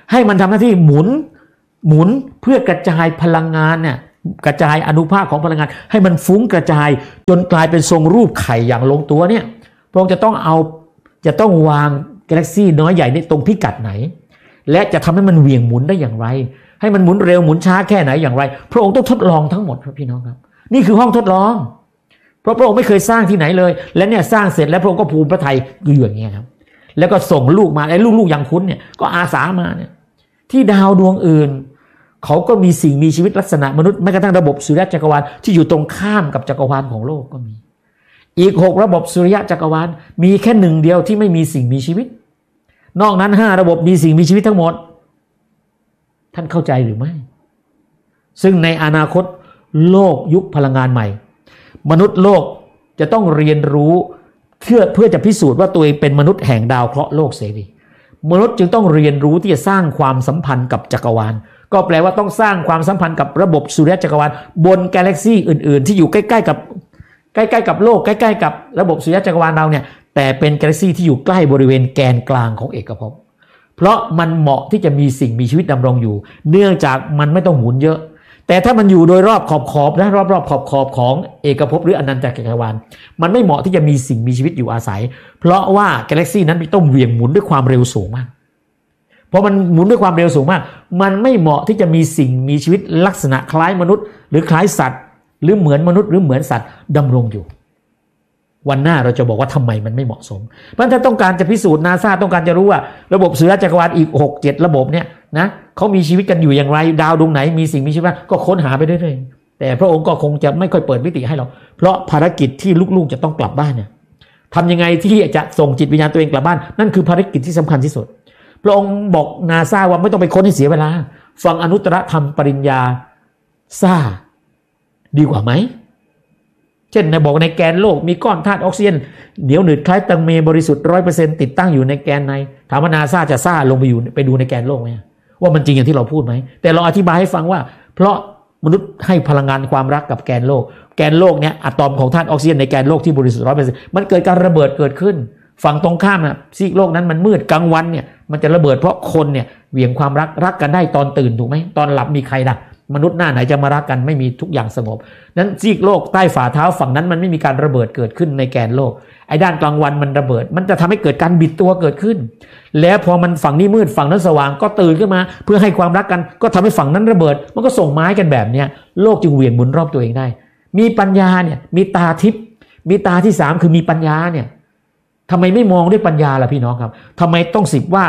ให้มันทำหน้าที่หมุนเพื่อกระจายพลังงานเนี่ยกระจายอนุภาคของพลังงานให้มันฟุ้งกระจายจนกลายเป็นทรงรูปไข่อย่างลงตัวเนี่ยพระองค์จะต้องวางกาแล็กซี่น้อยใหญ่ในตรงพิกัดไหนและจะทำให้มันเหวี่ยงหมุนได้อย่างไรให้มันหมุนเร็วหมุนช้าแค่ไหนอย่างไรพระองค์ต้องทดลองทั้งหมดครับพี่น้องครับนี่คือห้องทดลองเพราะพระองค์ไม่เคยสร้างที่ไหนเลยและเนี่ยสร้างเสร็จแล้วพระองค์ก็ภูมิพระทัยอยู่อย่างเงี้ยครับแล้วก็ส่งลูกมาไอ้ลูกอย่างคุณเนี่ยก็อาสามาเนี่ยที่ดาวดวงอื่นเขาก็มีสิ่งมีชีวิตลักษณะมนุษย์แม้กระทั่งระบบสุริยะจักรวาลที่อยู่ตรงข้ามกับจักรวาลของโลกก็มีอีก6ระบบสุริยะจักรวาลมีแค่หนึ่งเดียวที่ไม่มีสิ่งมีชีวิตนอกนั้น5ระบบมีสิ่งมีชีวิตทั้งหมดท่านเข้าใจหรือไม่ซึ่งในอนาคตโลกยุคพลังงานใหม่มนุษย์โลกจะต้องเรียนรู้เพื่อจะพิสูจน์ว่าตัวเองเป็นมนุษย์แห่งดาวเคราะห์โลกเสรีมนุษย์จึงต้องเรียนรู้ที่จะสร้างความสัมพันธ์กับจักรวาลก็แปลว่าต้องสร้างความสัมพันธ์กับระบบสุริยะจักรวาลบนกาแล็กซี่อื่นๆที่อยู่ใกล้ๆกับโลกใกล้ๆกับระบบสุริยะจักรวาลเราเนี่ยแต่เป็นกาแล็กซี่ที่อยู่ใกล้บริเวณแกนกลางของเอกภพเพราะมันเหมาะที่จะมีสิ่งมีชีวิตดำรงอยู่เนื่องจากมันไม่ต้องหมุนเยอะแต่ถ้ามันอยู่โดยรอบขอบนะรอบขอบของเอกภพหรืออนันตจักรวาลมันไม่เหมาะที่จะมีสิ่งมีชีวิตอยู่อาศัยเพราะว่ากาแล็กซี่นั้นต้องเหวี่ยงหมุนด้วยความเร็วสูงมากเพราะมันหมุนด้วยความเร็วสูงมากมันไม่เหมาะที่จะมีสิ่งมีชีวิตลักษณะคล้ายมนุษย์หรือคล้ายสัตว์หรือเหมือนมนุษย์หรือเหมือนสัตว์ดำรงอยู่วันหน้าเราจะบอกว่าทำไมมันไม่เหมาะสมเพราะถ้าต้องการจะพิสูจน์นาซาต้องการจะรู้ว่าระบบสุริยะจักรวาลอีก 6-7 ระบบเนี่ยนะเขามีชีวิตกันอยู่อย่างไรดาวดวงไหนมีสิ่งมีชีวิตก็ค้นหาไปเรื่อยๆแต่พระองค์ก็คงจะไม่ค่อยเปิดมิติให้เราเพราะภารกิจที่ลูกๆจะต้องกลับบ้านเนี่ยทำยังไงที่จะส่งจิตวิญญาณตัวเองกลับบ้านนั่นคือภารกิจที่สำคัญที่สุดพระองค์บอกนาซาว่าไม่ต้องไปค้นให้เสียเวลาฟังอนุตตรธรรมปริญญาซ่าดีกว่าไหมเช่นในบอกในแกนโลกมีก้อนธาตุออกซิเจนเหนียวหนืดคล้ายตังเมบริสุทธิ์ 100% ติดตั้งอยู่ในแกนในถามว่านาซาจะซ่าลงไปดูในแกนโลกไหมว่ามันจริงอย่างที่เราพูดไหมแต่เราอธิบายให้ฟังว่าเพราะมนุษย์ให้พลังงานความรักกับแกนโลกเนี่ยอะตอมของธาตุออกซิเจนในแกนโลกที่บริสุทธิ์ 100% มันเกิดการระเบิดเกิดขึ้นฝั่งตรงข้ามนะซีกโลกนั้นมันมืดกลางวันเนี่ยมันจะระเบิดเพราะคนเนี่ยเหวี่ยงความรักกันได้ตอนตื่นถูกไหมตอนหลับมีใครล่ะมนุษย์หน้าไหนจะมารักกันไม่มีทุกอย่างสงบนั้นซีกโลกใต้ฝ่าเท้าฝั่งนั้นมันไม่มีการระเบิดเกิดขึ้นในแกนโลกไอ้ด้านกลางวันมันระเบิดมันจะทำให้เกิดการบิดตัวเกิดขึ้นแล้วพอมันฝั่งนี้มืดฝั่งนั้นสว่างก็ตื่นขึ้นมาเพื่อให้ความรักกันก็ทำให้ฝั่งนั้นระเบิดมันก็ส่งไม้กันแบบเนี้ยโลกจึงเหวี่ยงหมุนรอบตัวเองได้มีปัญญาเนี่ยมีตาทิพย์มีตาที่3คือมีปัญญาเนี่ยทำไมไม่มองด้วยปัญญาล่ะพี่น้องครับทำไมต้อง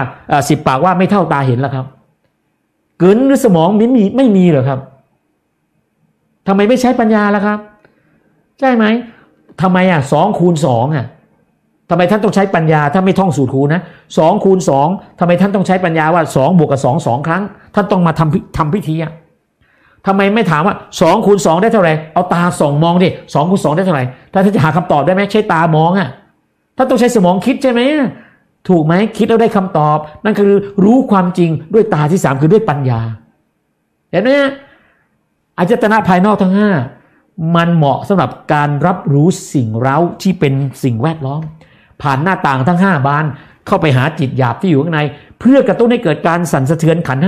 10 ปากว่าไม่เท่าตาเห็นล่ะครับเกินหรือสมองไม่มีเหรอครับทำไมไม่ใช้ปัญญาล่ะครับใช่ไหมทำไม2 คูณ 2ทำไมท่านต้องใช้ปัญญาถ้าไม่ท่องสูตรคูณนะ2 คูณ 2ทำไมท่านต้องใช้ปัญญาว่า2 บวกกับ2 2 ครั้งท่านต้องมาทำพิธีทำไมไม่ถามว่า2 คูณ 2ได้เท่าไหร่เอาตาส่องมองดิ2 คูณ 2ได้เท่าไหร่ถ้าท่านจะหาคำตอบได้ไหมใช้ตามองท่านต้องใช้สมองคิดใช่ไหมถูกไหมคิดแล้วได้คำตอบนั่นคือรู้ความจริงด้วยตาที่3คือด้วยปัญญาเห็นไหมอายตนะภายนอกทั้ง5มันเหมาะสำหรับการรับรู้สิ่งเร้าที่เป็นสิ่งแวดล้อมผ่านหน้าต่างทั้ง5 บานเข้าไปหาจิตหยาบที่อยู่ข้างในเพื่อกระตุ้นให้เกิดการสั่นสะเทือนขันธ์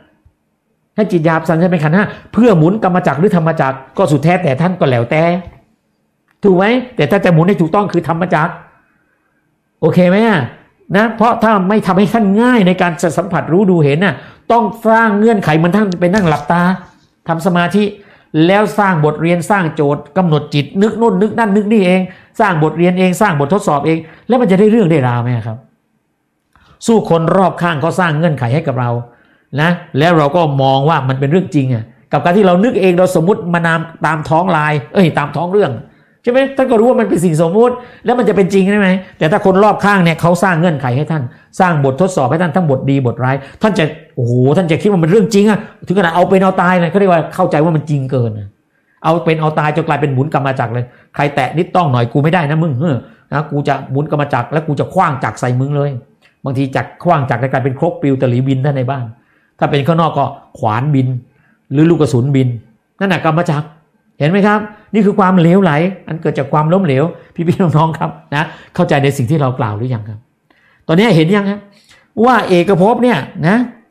5ให้จิตหยาบสั่นสะเทือนเป็นขันธ์5เพื่อหมุนกรรมจักรหรือธรรมจักรก็สุดแท้แต่ท่านก็แล้วแต่ถูกไหมแต่ถ้าจะหมุนให้ถูกต้องคือธรรมจักรโอเคไหมนะเพราะถ้าไม่ทำให้ท่านง่ายในการสัมผัสรู้ดูเห็นต้องสร้างเงื่อนไขมันท่านไปนั่งหลับตาทำสมาธิแล้วสร้างบทเรียนสร้างโจทย์กำหนดจิตนึกโน่นนึกนั่นนึกนี่เองสร้างบทเรียนเองสร้างบททดสอบเองแล้วมันจะได้เรื่องได้ราวไหมครับสู้คนรอบข้างเขาสร้างเงื่อนไขให้กับเรานะแล้วเราก็มองว่ามันเป็นเรื่องจริงกับการที่เรานึกเองเราสมมุติมานามตามท้องลายตามท้องเรื่องใช่ไหมท่านก็รู้ว่ามันเป็นสิ่งสมมุติแล้วมันจะเป็นจริงได้ไหมแต่ถ้าคนรอบข้างเนี่ยเขาสร้างเงื่อนไขให้ท่านสร้างบททดสอบให้ท่านทั้งบทดีบทร้ายท่านจะท่านจะคิดว่ามันเรื่องจริงถึงขนาดเอาเป็นเอาตายเลยเขาเรียกว่าเข้าใจว่ามันจริงเกินเอาเป็นเอาตายจนกลายเป็นหมุนกรรมจักรเลยใครแตะนิดต้องหน่อยกูไม่ได้นะมึงนะกูจะหมุนกรรมจักรแล้วกูจะขว้างจักรใส่มึงเลยบางทีจักรขว้างจักรกลายเป็นครกปลิวตะหลีบินท่านในบ้านถ้าเป็นข้างนอกก็ขวานบินหรือลูกกระสุนบินนั่นกรรมจักรเห็นไหมครับนี่คือความเหลวไหลอันเกิดจากความล้มเหลวพี่ๆน้องๆครับนะเข้าใจในสิ่งที่เรากล่าวหรือยังครับตอนนี้เห็นยังครับว่าเอกภพเนี่ยนะท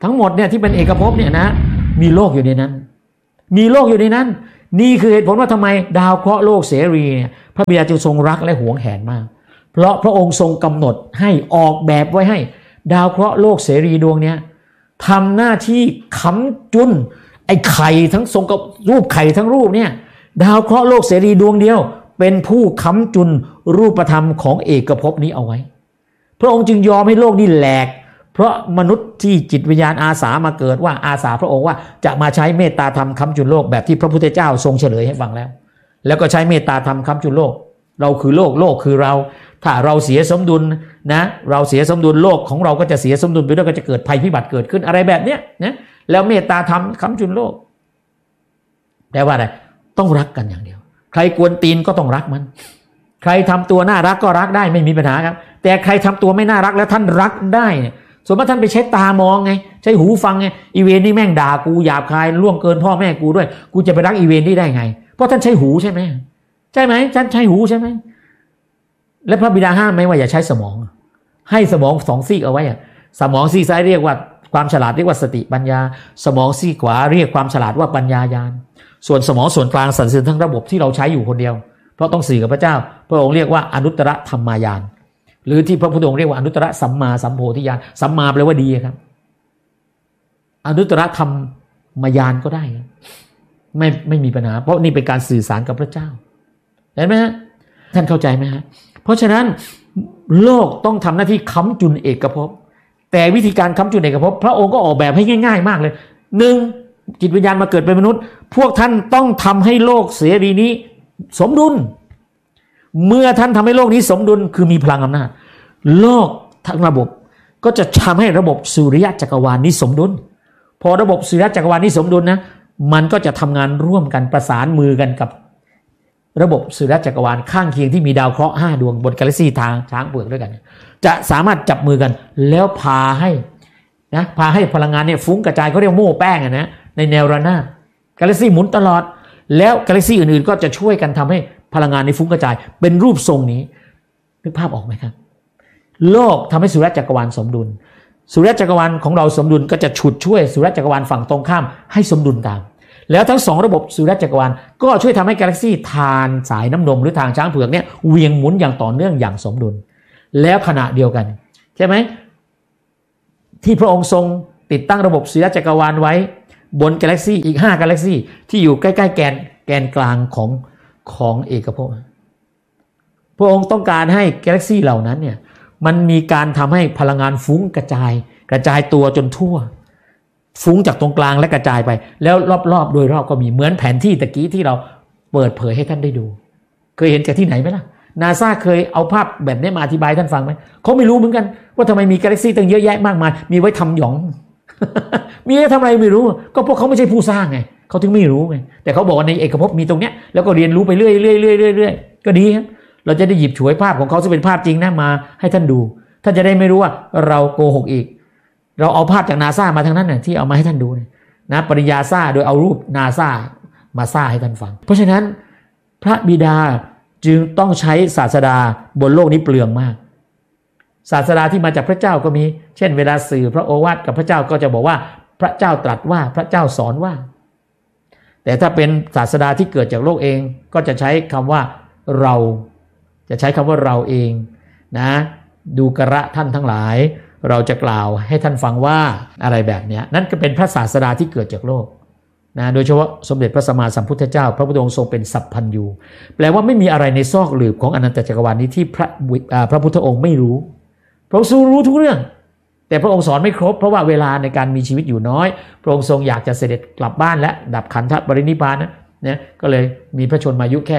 ทั้งหมดเนี่ยที่เป็นเอกภพเนี่ยนะมีโลกอยู่ในนั้นมีโลกอยู่ในนั้นนี่คือเหตุผลว่าทำไมดาวเคราะห์โลกเสรีเนี่ยพระบิดาจึงทรงรักและหวงแหนมากเพราะพระองค์ทรงกำหนดให้ออกแบบไว้ให้ดาวเคราะห์โลกเสรีดวงเนี้ยทำหน้าที่ค้ำจุนไอ้ไข่ทั้งทรงกับรูปไข่ทั้งรูปเนี่ยดาวเคราะห์โลกเสรีดวงเดียวเป็นผู้ค้ำจุนรูปธรรมของเอกภพนี้เอาไว้พระองค์จึงยอมให้โลกนี้แหลกเพราะมนุษย์ที่จิตวิญญาณอาสามาเกิดว่าอาสาพระองค์ว่าจะมาใช้เมตตาธรรมค้ำจุนโลกแบบที่พระพุทธเจ้าทรงเฉลยให้ฟังแล้วก็ใช้เมตตาธรรมค้ำจุนโลกเราคือโลกโลกคือเราถ้าเราเสียสมดุลนะเราเสียสมดุลโลกของเราก็จะเสียสมดุลไปด้วยก็จะเกิดภัยพิบัติเกิดขึ้นอะไรแบบเนี้ยนะแล้วเมตตาธรรมค้ำจุนโลกแปลว่าอะไรต้องรักกันอย่างเดียวใครกวนตีนก็ต้องรักมันใครทำตัวน่ารักก็รักได้ไม่มีปัญหาครับแต่ใครทำตัวไม่น่ารักแล้วท่านรักได้เนี่ยส่วนมากท่านไปใช้ตามองไงใช้หูฟังไงอีเวนนี่แม่งด่ากูหยาบคายล่วงเกินพ่อแม่กูด้วยกูจะไปรักอีเวนนี่ได้ไงเพราะท่านใช้หูใช่ไหมท่านใช้หูใช่ไหมและพระบิดาห้ามไหมว่าอย่าใช้สมองให้สมองสองซีกเอาไว้สมองซีกซ้ายเรียกว่าความฉลาดเรียกว่าสติปัญญาสมองซีกขวาเรียกความฉลาดว่าปัญญาญาณส่วนสมองส่วนกลางสรรเสริญทั้งระบบที่เราใช้อยู่คนเดียวเพราะต้องสื่อกับพระเจ้าพระองค์เรียกว่าอนุตตรธรรมญาณหรือที่พระพุทธองค์เรียกว่าอนุตตรสัมมาสัมโพธิญาณสัมมาแปลว่าดีครับอนุตตรธรรมญาณก็ได้ไม่มีปัญหาเพราะนี่เป็นการสื่อสารกับพระเจ้าเห็นไหมฮะท่านเข้าใจไหมฮะเพราะฉะนั้นโลกต้องทำหน้าที่ค้ำจุนเอกภพแต่วิธีการค้ำจุนเอกภพพระองค์ก็ออกแบบให้ง่ายๆมากเลยหนึ่งจิตวิญญาณมาเกิดเป็นมนุษย์พวกท่านต้องทำให้โลกเสรีนี้สมดุลเมื่อท่านทำให้โลกนี้สมดุลคือมีพลังอำนาจโลกทั้งระบบก็จะทำให้ระบบสุริยะจักรวาลนี้สมดุลพอระบบสุริยะจักรวาลนี้สมดุลนะมันก็จะทำงานร่วมกันประสานมือกันกับระบบสุริยะจักรวาลข้างเคียงที่มีดาวเคราะห์5ดวงบนกาแล็กซี่ทางช้างเผือกด้วยกันจะสามารถจับมือกันแล้วพาให้พลังงานเนี่ยฟุ้งกระจายเขาเรียกโม่แป้งนะในแนวระนาบกาแล็กซี่หมุนตลอดแล้วกาแล็กซี่อื่นๆก็จะช่วยกันทำให้พลังงานในฟุ้งกระจายเป็นรูปทรงนี้นึกภาพออกไหมครับโลกทำให้สุริยะจักรวาลสมดุลสุริยะจักรวาลของเราสมดุลก็จะฉุดช่วยสุริยะจักรวาลฝั่งตรงข้ามให้สมดุลตามแล้วทั้งสองระบบสุริยะจักรวาลก็ช่วยทำให้กาแล็กซี่ทานสายน้ำนมหรือทางช้างเผือกเนี่ยเวียงหมุนอย่างต่อเนื่องอย่างสมดุลแล้วขณะเดียวกันใช่ไหมที่พระองค์ทรงติดตั้งระบบสุริยะจักรวาลไว้บนกาแล็กซี่อีก5กาแล็กซี่ที่อยู่ใกล้ๆแกนกลางของเอกภพพระองค์ต้องการให้กาแล็กซี่เหล่านั้นเนี่ยมันมีการทำให้พลังงานฟุ้งกระจายตัวจนทั่วฟุ้งจากตรงกลางและกระจายไปแล้วรอบๆโดยรอบก็มีเหมือนแผนที่ตะกี้ที่เราเปิดเผยให้ท่านได้ดูเคยเห็นจากที่ไหนไหมล่ะนาซาเคยเอาภาพแบบนี้มาอธิบายท่านฟังไหมเขาไม่รู้เหมือนกันว่าทำไมมีกาแล็กซี่ตั้งเยอะแยะมากมายมีไว้ทำหยอง มีไว้ทำอะไรไม่รู้ก็พวกเขาไม่ใช่ผู้สร้างไงเขาถึงไม่รู้ไงแต่เขาบอกว่าในเอกภพมีตรงเนี้ยแล้วก็เรียนรู้ไปเรื่อยก็ดีครับเราจะได้หยิบฉวยภาพของเขาซึ่งเป็นภาพจริงนะมาให้ท่านดูท่านจะได้ไม่รู้ว่าเราโกหกอีกเราเอาภาพจากนาซามาทั้งนั้นน่ะที่เอามาให้ท่านดูนะปริญญาซ่าโดยเอารูปนาซามาซ่าให้ท่านฟังเพราะฉะนั้นพระบิดาจึงต้องใช้ศาสดาบนโลกนี้เปลืองมากศาสดาที่มาจากพระเจ้าก็มีเช่นเวลาสื่อพระโอวาทกับพระเจ้าก็จะบอกว่าพระเจ้าตรัสว่าพระเจ้าสอนว่าแต่ถ้าเป็นศาสดาที่เกิดจากโลกเองก็จะใช้คำว่าเราจะใช้คำว่าเราเองนะดูกระท่านทั้งหลายเราจะกล่าวให้ท่านฟังว่าอะไรแบบนี้นั่นก็เป็นพระศาสดาที่เกิดจากโลกนะโดยเฉพาะสมเด็จพระสัมมาสัมพุทธเจ้าพระพุทธองค์ทรงเป็นสัพพัญญูแปลว่าไม่มีอะไรในซอกหลืบของอนันตจักรวาลนี้ที่พระพุทธองค์ไม่รู้พระองค์รู้ทุกเรื่องแต่พระองค์สอนไม่ครบเพราะว่าเวลาในการมีชีวิตอยู่น้อยพระองค์ทรงอยากจะเสด็จกลับบ้านและดับขันธปรินิพพานนะก็เลยมีพระชนมายุแค่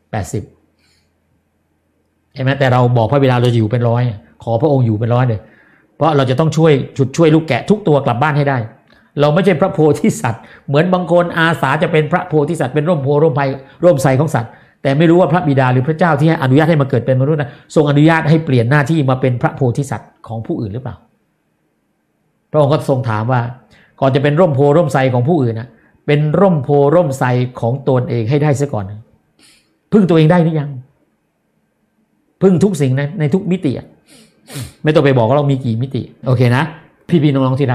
80เห็นไหมแต่เราบอกพระบิดาเราจะอยู่เป็น100ขอพระองค์อยู่เป็น100เลยเพราะเราจะต้องช่วยลูกแกะทุกตัวกลับบ้านให้ได้เราไม่ใช่พระโพธิสัตว์เหมือนบางคนอาสาจะเป็นพระโพธิสัตว์เป็นร่มโพร่มไผ่ร่มไทรของสัตว์แต่ไม่รู้ว่าพระบิดาหรือพระเจ้าที่ให้อนุญาตให้มาเกิดเป็นมนุษย์นะทรงอนุญาตให้เปลี่ยนหน้าที่มาเป็นพระโพธิสัตว์ของผู้อื่นหรือเปล่าพระองค์ก็ทรงถามว่าก่อนจะเป็นร่มโพร่มไทรของผู้อื่นนะเป็นร่มโพร่มไทรของตนเองให้ได้ซะก่อนพึ่งตัวเองได้หรือยังพึ่งทุกสิ่งในทุกมิติไม่ต้องไปบอกว่าเรามีกี่มิติโอเคนะพี่ๆน้องๆที่รักครับ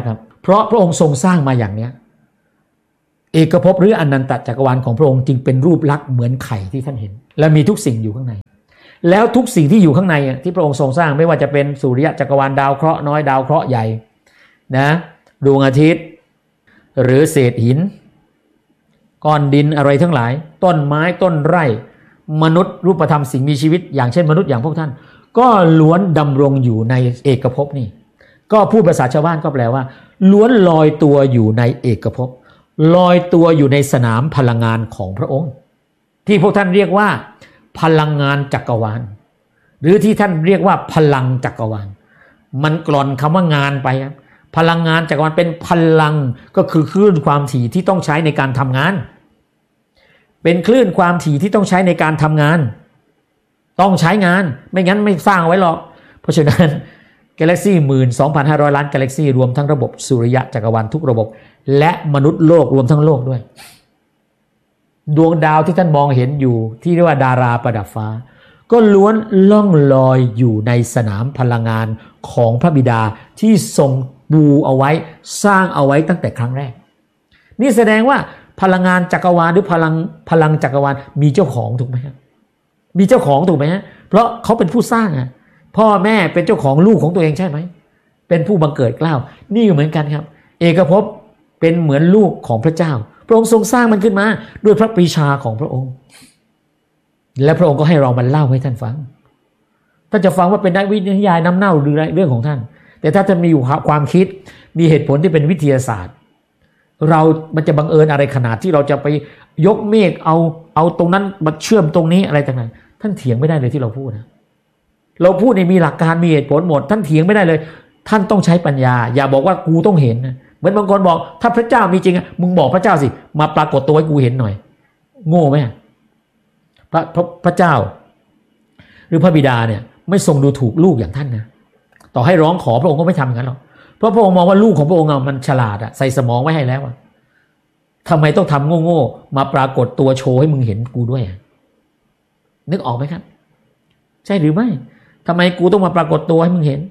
เพราะพระองค์ทรงสร้างมาอย่างเนี้ยเอกภพหรืออนันตจักรวาลของพระองค์จึงเป็นรูปลักษณ์เหมือนไข่ที่ท่านเห็นและมีทุกสิ่งอยู่ข้างในแล้วทุกสิ่งที่อยู่ข้างในที่พระองค์ทรงสร้างไม่ว่าจะเป็นสุริยะจักรวาลดาวเคราะห์น้อยดาวเคราะห์ใหญ่นะดวงอาทิตย์หรือเศษหินก้อนดินอะไรทั้งหลายต้นไม้ต้นไร่มนุษย์รูปธรรมสิ่งมีชีวิตอย่างเช่นมนุษย์อย่างพวกท่านก็ล้วนดำรงอยู่ในเอกภพนี่ก็พูดภาษาชาวบ้านก็แปลว่าล้วนลอยตัวอยู่ในเอกภพลอยตัวอยู่ในสนามพลังงานของพระองค์ที่พวกท่านเรียกว่าพลังงานจักรวาลหรือที่ท่านเรียกว่าพลังจักรวาลมันกลอนคำว่างานไปครับพลังงานจักรวาลเป็นพลังก็คือคลื่นความถี่ที่ต้องใช้ในการทำงานเป็นคลื่นความถี่ที่ต้องใช้ในการทำงานต้องใช้งานไม่งั้นไม่สร้างไว้หรอกเพราะฉะนั้นกาแล็กซี่ 12,500 ล้านกาแล็กซี่รวมทั้งระบบสุริยะจักรวาลทุกระบบและมนุษย์โลกรวมทั้งโลกด้วยดวงดาวที่ท่านมองเห็นอยู่ที่เรียกว่าดาราประดับฟ้าก็ล้วนล่องลอยอยู่ในสนามพลังงานของพระบิดาที่ทรงปูเอาไว้สร้างเอาไว้ตั้งแต่ครั้งแรกนี่แสดงว่าพลังงานจักรวาลหรือพลังจักรวาลมีเจ้าของถูกไหมครับมีเจ้าของถูกไหมฮะเพราะเขาเป็นผู้สร้างอ่ะพ่อแม่เป็นเจ้าของลูกของตัวเองใช่ไหมเป็นผู้บังเกิดเกล้านี่เหมือนกันครับเอกภพเป็นเหมือนลูกของพระเจ้าพระองค์ทรงสร้างมันขึ้นมาด้วยพระปรีชาของพระองค์และพระองค์ก็ให้เรามาเล่าให้ท่านฟังท่านจะฟังว่าเป็นนักวิทยาน้ำเน่าหรือเรื่องของท่านแต่ถ้าจะมีอยู่ความคิดมีเหตุผลที่เป็นวิทยาศาสตร์มันจะบังเอิญอะไรขนาดที่เราจะไปยกเมฆเอาตรงนั้นมาเชื่อมตรงนี้อะไรต่างๆท่านเถียงไม่ได้เลยที่เราพูดนะเราพูดในมีหลักการมีเหตุผลหมดท่านเถียงไม่ได้เลยท่านต้องใช้ปัญญาอย่าบอกว่ากูต้องเห็นนะเหมือนบางคนบอกถ้าพระเจ้ามีจริงมึงบอกพระเจ้าสิมาปรากฏตัวให้กูเห็นหน่อยโง่ไหมพระเจ้าหรือพระบิดาเนี่ยไม่ทรงดูถูกลูกอย่างท่านนะต่อให้ร้องขอพระองค์ก็ไม่ทำอย่างนั้นหรอกเพราะพระองค์มองว่าลูกของพระองค์มันฉลาดใส่สมองไว้ให้แล้วทำไมต้องทำโง่ๆมาปรากฏตัวโชว์ให้มึงเห็นกูด้วยนึกออกไหมครับใช่หรือไม่ทำไมกูต้องมาปรากฏตัวให้มึงเห็น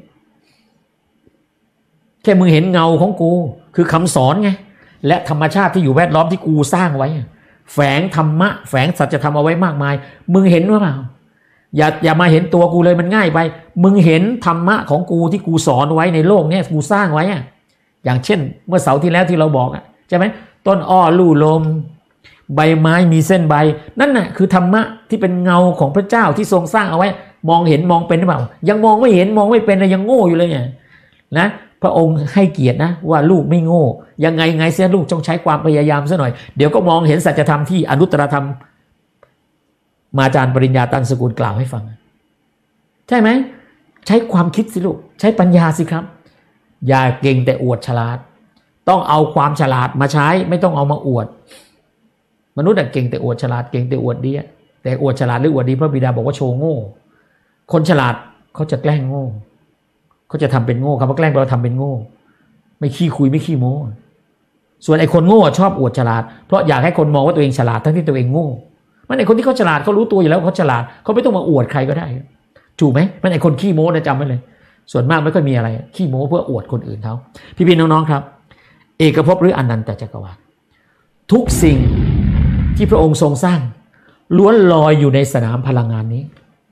แค่มึงเห็นเงาของกูคือคำสอนไงและธรรมชาติที่อยู่แวดล้อมที่กูสร้างไว้แฝงธรรมะแฝงสัจธรรมเอาไว้มากมายมึงเห็นหรือเปล่าอย่ามาเห็นตัวกูเลยมันง่ายไปมึงเห็นธรรมะของกูที่กูสอนไว้ในโลกนี้กูสร้างไว้อย่างเช่นเมื่อเสาร์ที่แล้วที่เราบอกใช่ไหมต้นอ้อลู่ลมใบไม้มีเส้นใบนั่นน่ะคือธรรมะที่เป็นเงาของพระเจ้าที่ทรงสร้างเอาไว้มองเห็นมองเป็นหรือเปล่ายังมองไม่เห็นมองไม่เป็นเลยยังโง่อยู่เลยเนี่ยนะพระองค์ให้เกียรตินะว่าลูกไม่โง่ยังไงเสียลูกต้องใช้ความพยายามซะหน่อยเดี๋ยวก็มองเห็นสัจธรรมที่อนุตตรธรรมมาอาจารย์ปริญญาตันสกุลกล่าวให้ฟังใช่ไหมใช้ความคิดสิลูกใช้ปัญญาสิครับอย่าเก่งแต่อวดฉลาดต้องเอาความฉลาดมาใช้ไม่ต้องเอามาอวดมนุษย์เก่งแต่อวดฉลาดเก่งแต่อวดดีแต่อวดฉลาดหรืออวดดีพระบิดาบอกว่าโชว์โง่คนฉลาดเขาจะแกล้งโง่เขาจะทำเป็นโง่ครับว่าแกล้งเราทำเป็นโง่ไม่ขี้คุยไม่ขี้โม้ส่วนไอ้คนโง่ชอบอวดฉลาดเพราะอยากให้คนมองว่าตัวเองฉลาดทั้งที่ตัวเองโง่มันไอ้คนที่เขาฉลาดเขารู้ตัวอยู่แล้วเขาฉลาดเขาไม่ต้องมาอวดใครก็ได้ถูกไหมมันไอ้คนขี้โม้นะจำไว้เลยส่วนมากไม่ค่อยมีอะไรขี้โม้เพื่ออวดคนอื่นเขาพี่ๆน้องๆครับเอกภพหรืออนันตจักรวาลทุกสิ่งที่พระองค์ทรงสร้างล้วนลอยอยู่ในสนามพลังงานนี้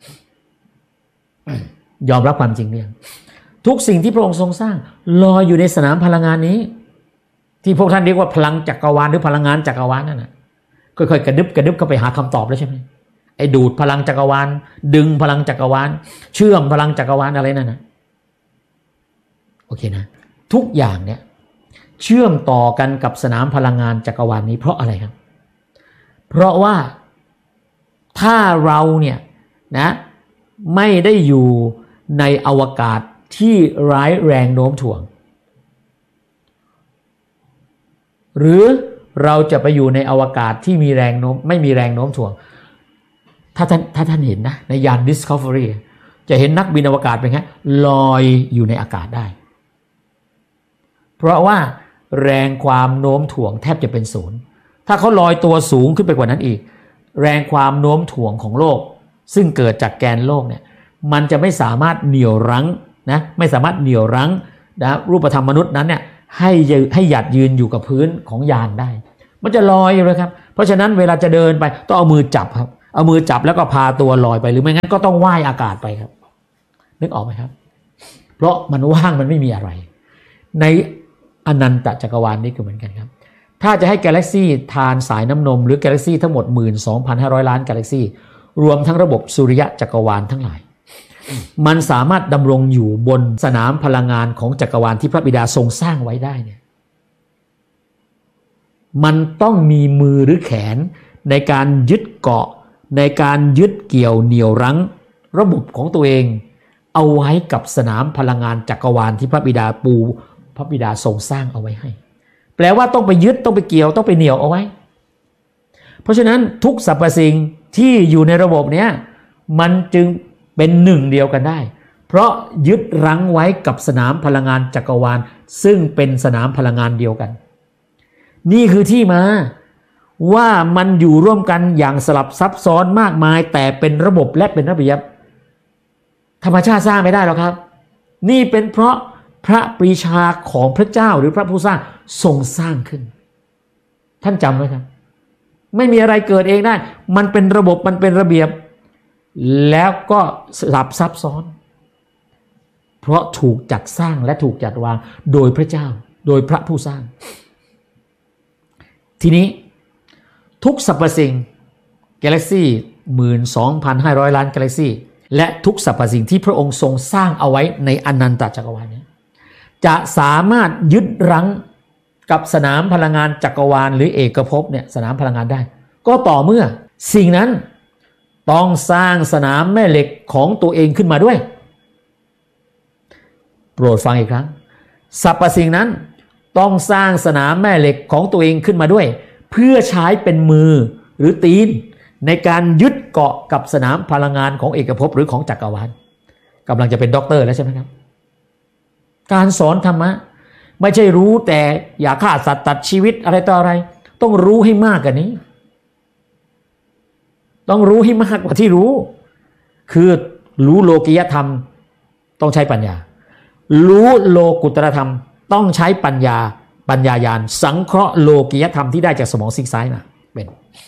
ยอมรับความจริงเนี่ยทุกสิ่งที่พระองค์ทรงสร้างลอยอยู่ในสนามพลังงานนี้ที่พวกท่านเรียกว่าพลังจักรวาลหรือพลังงานจักรวาลนั่นน่ะค่อยๆกระดึบเข้าไปหาคำตอบแล้วใช่ไหมไอ้ดูดพลังจักรวาลดึงพลังจักรวาลเชื่อมพลังจักรวาลอะไรนั่นนะโอเคนะทุกอย่างเนี่ยเชื่อมต่อกันกับสนามพลังงานจักรวาลนี้เพราะอะไรครับเพราะว่าถ้าเราเนี่ยนะไม่ได้อยู่ในอวกาศที่ไร้แรงโน้มถ่วงหรือเราจะไปอยู่ในอวกาศที่มีแรงโน้มไม่มีแรงโน้มถ่วงถ้าท่านเห็นนะในยาน Discovery จะเห็นนักบินอวกาศเป็นไงลอยอยู่ในอากาศได้เพราะว่าแรงความโน้มถ่วงแทบจะเป็นศูนย์ถ้าเขาลอยตัวสูงขึ้นไปกว่านั้นอีกแรงความโน้มถ่วงของโลกซึ่งเกิดจากแกนโลกเนี่ยมันจะไม่สามารถเหนี่ยวรั้งนะไม่สามารถเหนี่ยวรั้งนะรูปธรรมมนุษย์นั้นเนี่ยให้หยัดยืนอยู่กับพื้นของยานได้มันจะลอยเลยครับเพราะฉะนั้นเวลาจะเดินไปต้องเอามือจับครับเอามือจับแล้วก็พาตัวลอยไปหรือไม่งั้นก็ต้องว่ายอากาศไปครับนึกออกไหมครับเพราะมันว่างมันไม่มีอะไรในอนันตจักรวาลนี้ก็เหมือนกันครับถ้าจะให้กาแล็กซี่ทานสายน้ำนมหรือกาแล็กซี่ทั้งหมด 12,500 ล้านกาแล็กซี่รวมทั้งระบบสุริยะจักรวาลทั้งหลายมันสามารถดำรงอยู่บนสนามพลังงานของจักรวาลที่พระบิดาทรงสร้างไว้ได้เนี่ยมันต้องมีมือหรือแขนในการยึดเกาะในการยึดเกี่ยวเหนี่ยวรั้งระบบของตัวเองเอาไว้กับสนามพลังงานจักรวาลที่พระบิดาพระบิดาทรงสร้างเอาไว้ให้แปลว่าต้องไปยึดต้องไปเกี่ยวต้องไปเหนี่ยวเอาไว้เพราะฉะนั้นทุกสรรพสิ่งที่อยู่ในระบบเนี้ยมันจึงเป็นหนึ่งเดียวกันได้เพราะยึดรั้งไว้กับสนามพลังงานจักรวาลซึ่งเป็นสนามพลังงานเดียวกันนี่คือที่มาว่ามันอยู่ร่วมกันอย่างสลับซับซ้อนมากมายแต่เป็นระบบและเป็นระเบียบธรรมชาติสร้างไม่ได้หรอกครับนี่เป็นเพราะพระปรีชาของพระเจ้าหรือพระผู้สร้างทรงสร้างขึ้นท่านจำไว้ครับไม่มีอะไรเกิดเองได้มันเป็นระบบมันเป็นระเบียบแล้วก็สลับซับซ้อนเพราะถูกจัดสร้างและถูกจัดวางโดยพระเจ้าโดยพระผู้สร้างทีนี้ทุกสรรพสิ่งกาแล็กซี่ 12,500 ล้านกาแล็กซี่และทุกสรรพสิ่งที่พระองค์ทรงสร้างเอาไว้ในอนันตจักรวาลนี้จะสามารถยึดรั้งกับสนามพลังงานจักรวาลหรือเอกภพเนี่ยสนามพลังงานได้ก็ต่อเมื่อสิ่งนั้นต้องสร้างสนามแม่เหล็กของตัวเองขึ้นมาด้วยโปรดฟังอีกครั้งสรรพสิ่งนั้นต้องสร้างสนามแม่เหล็กของตัวเองขึ้นมาด้วยเพื่อใช้เป็นมือหรือตีนในการยึดเกาะกับสนามพลังงานของเอกภพหรือของจักรวาลกำลังจะเป็นด็อกเตอร์แล้วใช่ไหมครับการสอนธรรมะไม่ใช่รู้แต่อย่าฆ่าสัตว์ตัดชีวิตอะไรต่ออะไรต้องรู้ให้มากกว่านี้ต้องรู้ให้มากกว่าที่รู้คือรู้โลกิยธรรมต้องใช้ปัญญารู้โลกุตตรธรรมต้องใช้ปัญญาญาณสังเคราะห์โลกิยธรรมที่ได้จากสมองซีกซ้ายมาเป็น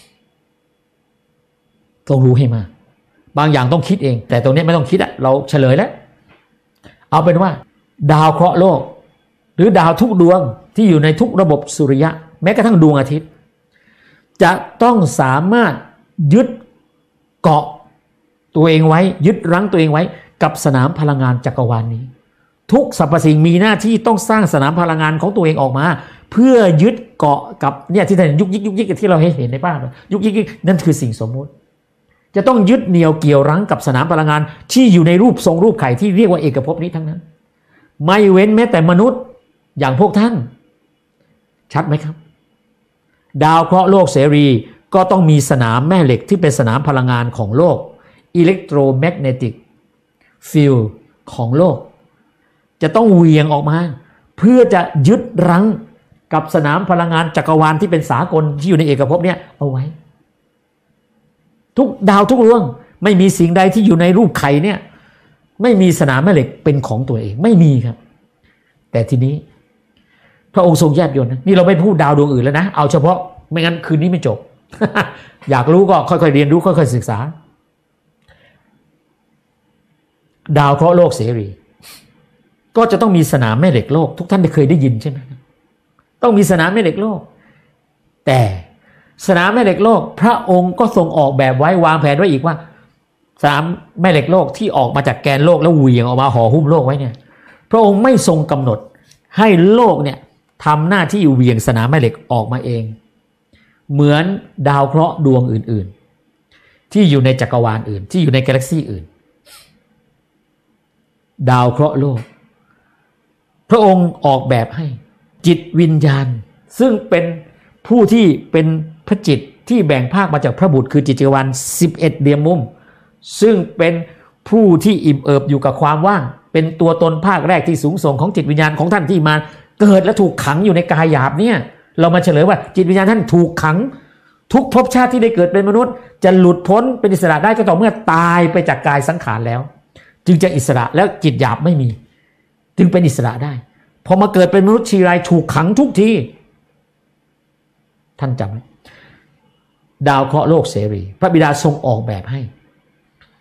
ต้องรู้ให้มากบางอย่างต้องคิดเองแต่ตรงนี้ไม่ต้องคิดอะเราเฉลยแล้วเอาเป็นว่าดาวเคราะห์โลกหรือดาวทุกดวงที่อยู่ในทุกระบบสุริยะแม้กระทั่งดวงอาทิตย์จะต้องสามารถยึดเกาะตัวเองไว้ยึดรั้งตัวเองไว้กับสนามพลังงานจักรวาลนี้ทุกสรรพสิ่งมีหน้าที่ต้องสร้างสนามพลังงานของตัวเองออกมาเพื่อยึดเกาะกับเนี่ยที่ท่านยุกยิกที่เราเห็นในภาพยุกยิกนั่นคือสิ่งสมมุติจะต้องยึดเหนี่ยวเกี่ยวรั้งกับสนามพลังงานที่อยู่ในรูปทรงรูปไข่ที่เรียกว่าเอกภพนี้ทั้งนั้นไม่เว้นแม้แต่มนุษย์อย่างพวกท่านชัดไหมครับดาวเคราะห์โลกเสรีก็ต้องมีสนามแม่เหล็กที่เป็นสนามพลังงานของโลกอิเล็กโทรแมกเนติกฟิลด์ของโลกจะต้องเหวี่ยงออกมาเพื่อจะยึดรั้งกับสนามพลังงานจักรวาลที่เป็นสากลที่อยู่ในเอกภพเนี่ยเอาไว้ทุกดาวทุกดวงไม่มีสิ่งใดที่อยู่ในรูปไข่เนี่ยไม่มีสนามแม่เหล็กเป็นของตัวเองไม่มีครับแต่ทีนี้พระองค์ทรงแยบยลนะนี่เราไม่พูดดาวดวงอื่นแล้วนะเอาเฉพาะไม่งั้นคืนนี้ไม่จบ อยากรู้ก็ค่อยๆเรียนรู้ค่อยๆศึกษาดาวเคราะห์โลกเสรีก็จะต้องมีสนามแม่เหล็กโลกทุกท่านเคยได้ยินใช่ไหมต้องมีสนามแม่เหล็กโลกแต่สนามแม่เหล็กโลกพระองค์ก็ทรงออกแบบไว้วางแผนไว้อีกว่าสนามแม่เหล็กโลกที่ออกมาจากแกนโลกแล้วเหวี่ยงออกมาห่อหุ้มโลกไว้เนี่ยพระองค์ไม่ทรงกำหนดให้โลกเนี่ยทำหน้าที่เหวี่ยงสนามแม่เหล็กออกมาเองเหมือนดาวเคราะห์ดวงอื่นๆที่อยู่ในจักรวาลอื่นที่อยู่ในกาแล็กซี่อื่นดาวเคราะห์โลกพระองค์ออกแบบให้จิตวิญญาณซึ่งเป็นผู้ที่เป็นพระจิตที่แบ่งภาคมาจากพระบุตรคือจิตจักรวาล11เดียมมุมซึ่งเป็นผู้ที่อิ่มเอิบอยู่กับความว่างเป็นตัวตนภาคแรกที่สูงส่งของจิตวิญญาณของท่านที่มาเกิดและถูกขังอยู่ในกายหยาบเนี่ยเรามาเฉลยว่าจิตวิญญาณท่านถูกขังทุกภพชาติที่ได้เกิดเป็นมนุษย์จะหลุดพ้นเป็นอิสระได้ก็ต่อเมื่อตายไปจากกายสังขารแล้วจึงจะอิสระแล้วจิตหยาบไม่มีจึงเป็นอิสระได้พอมาเกิดเป็นมนุษย์ทีไรถูกขังทุกทีท่านจำไหมดาวเคราะห์โลกเสรีพระบิดาทรงออกแบบให้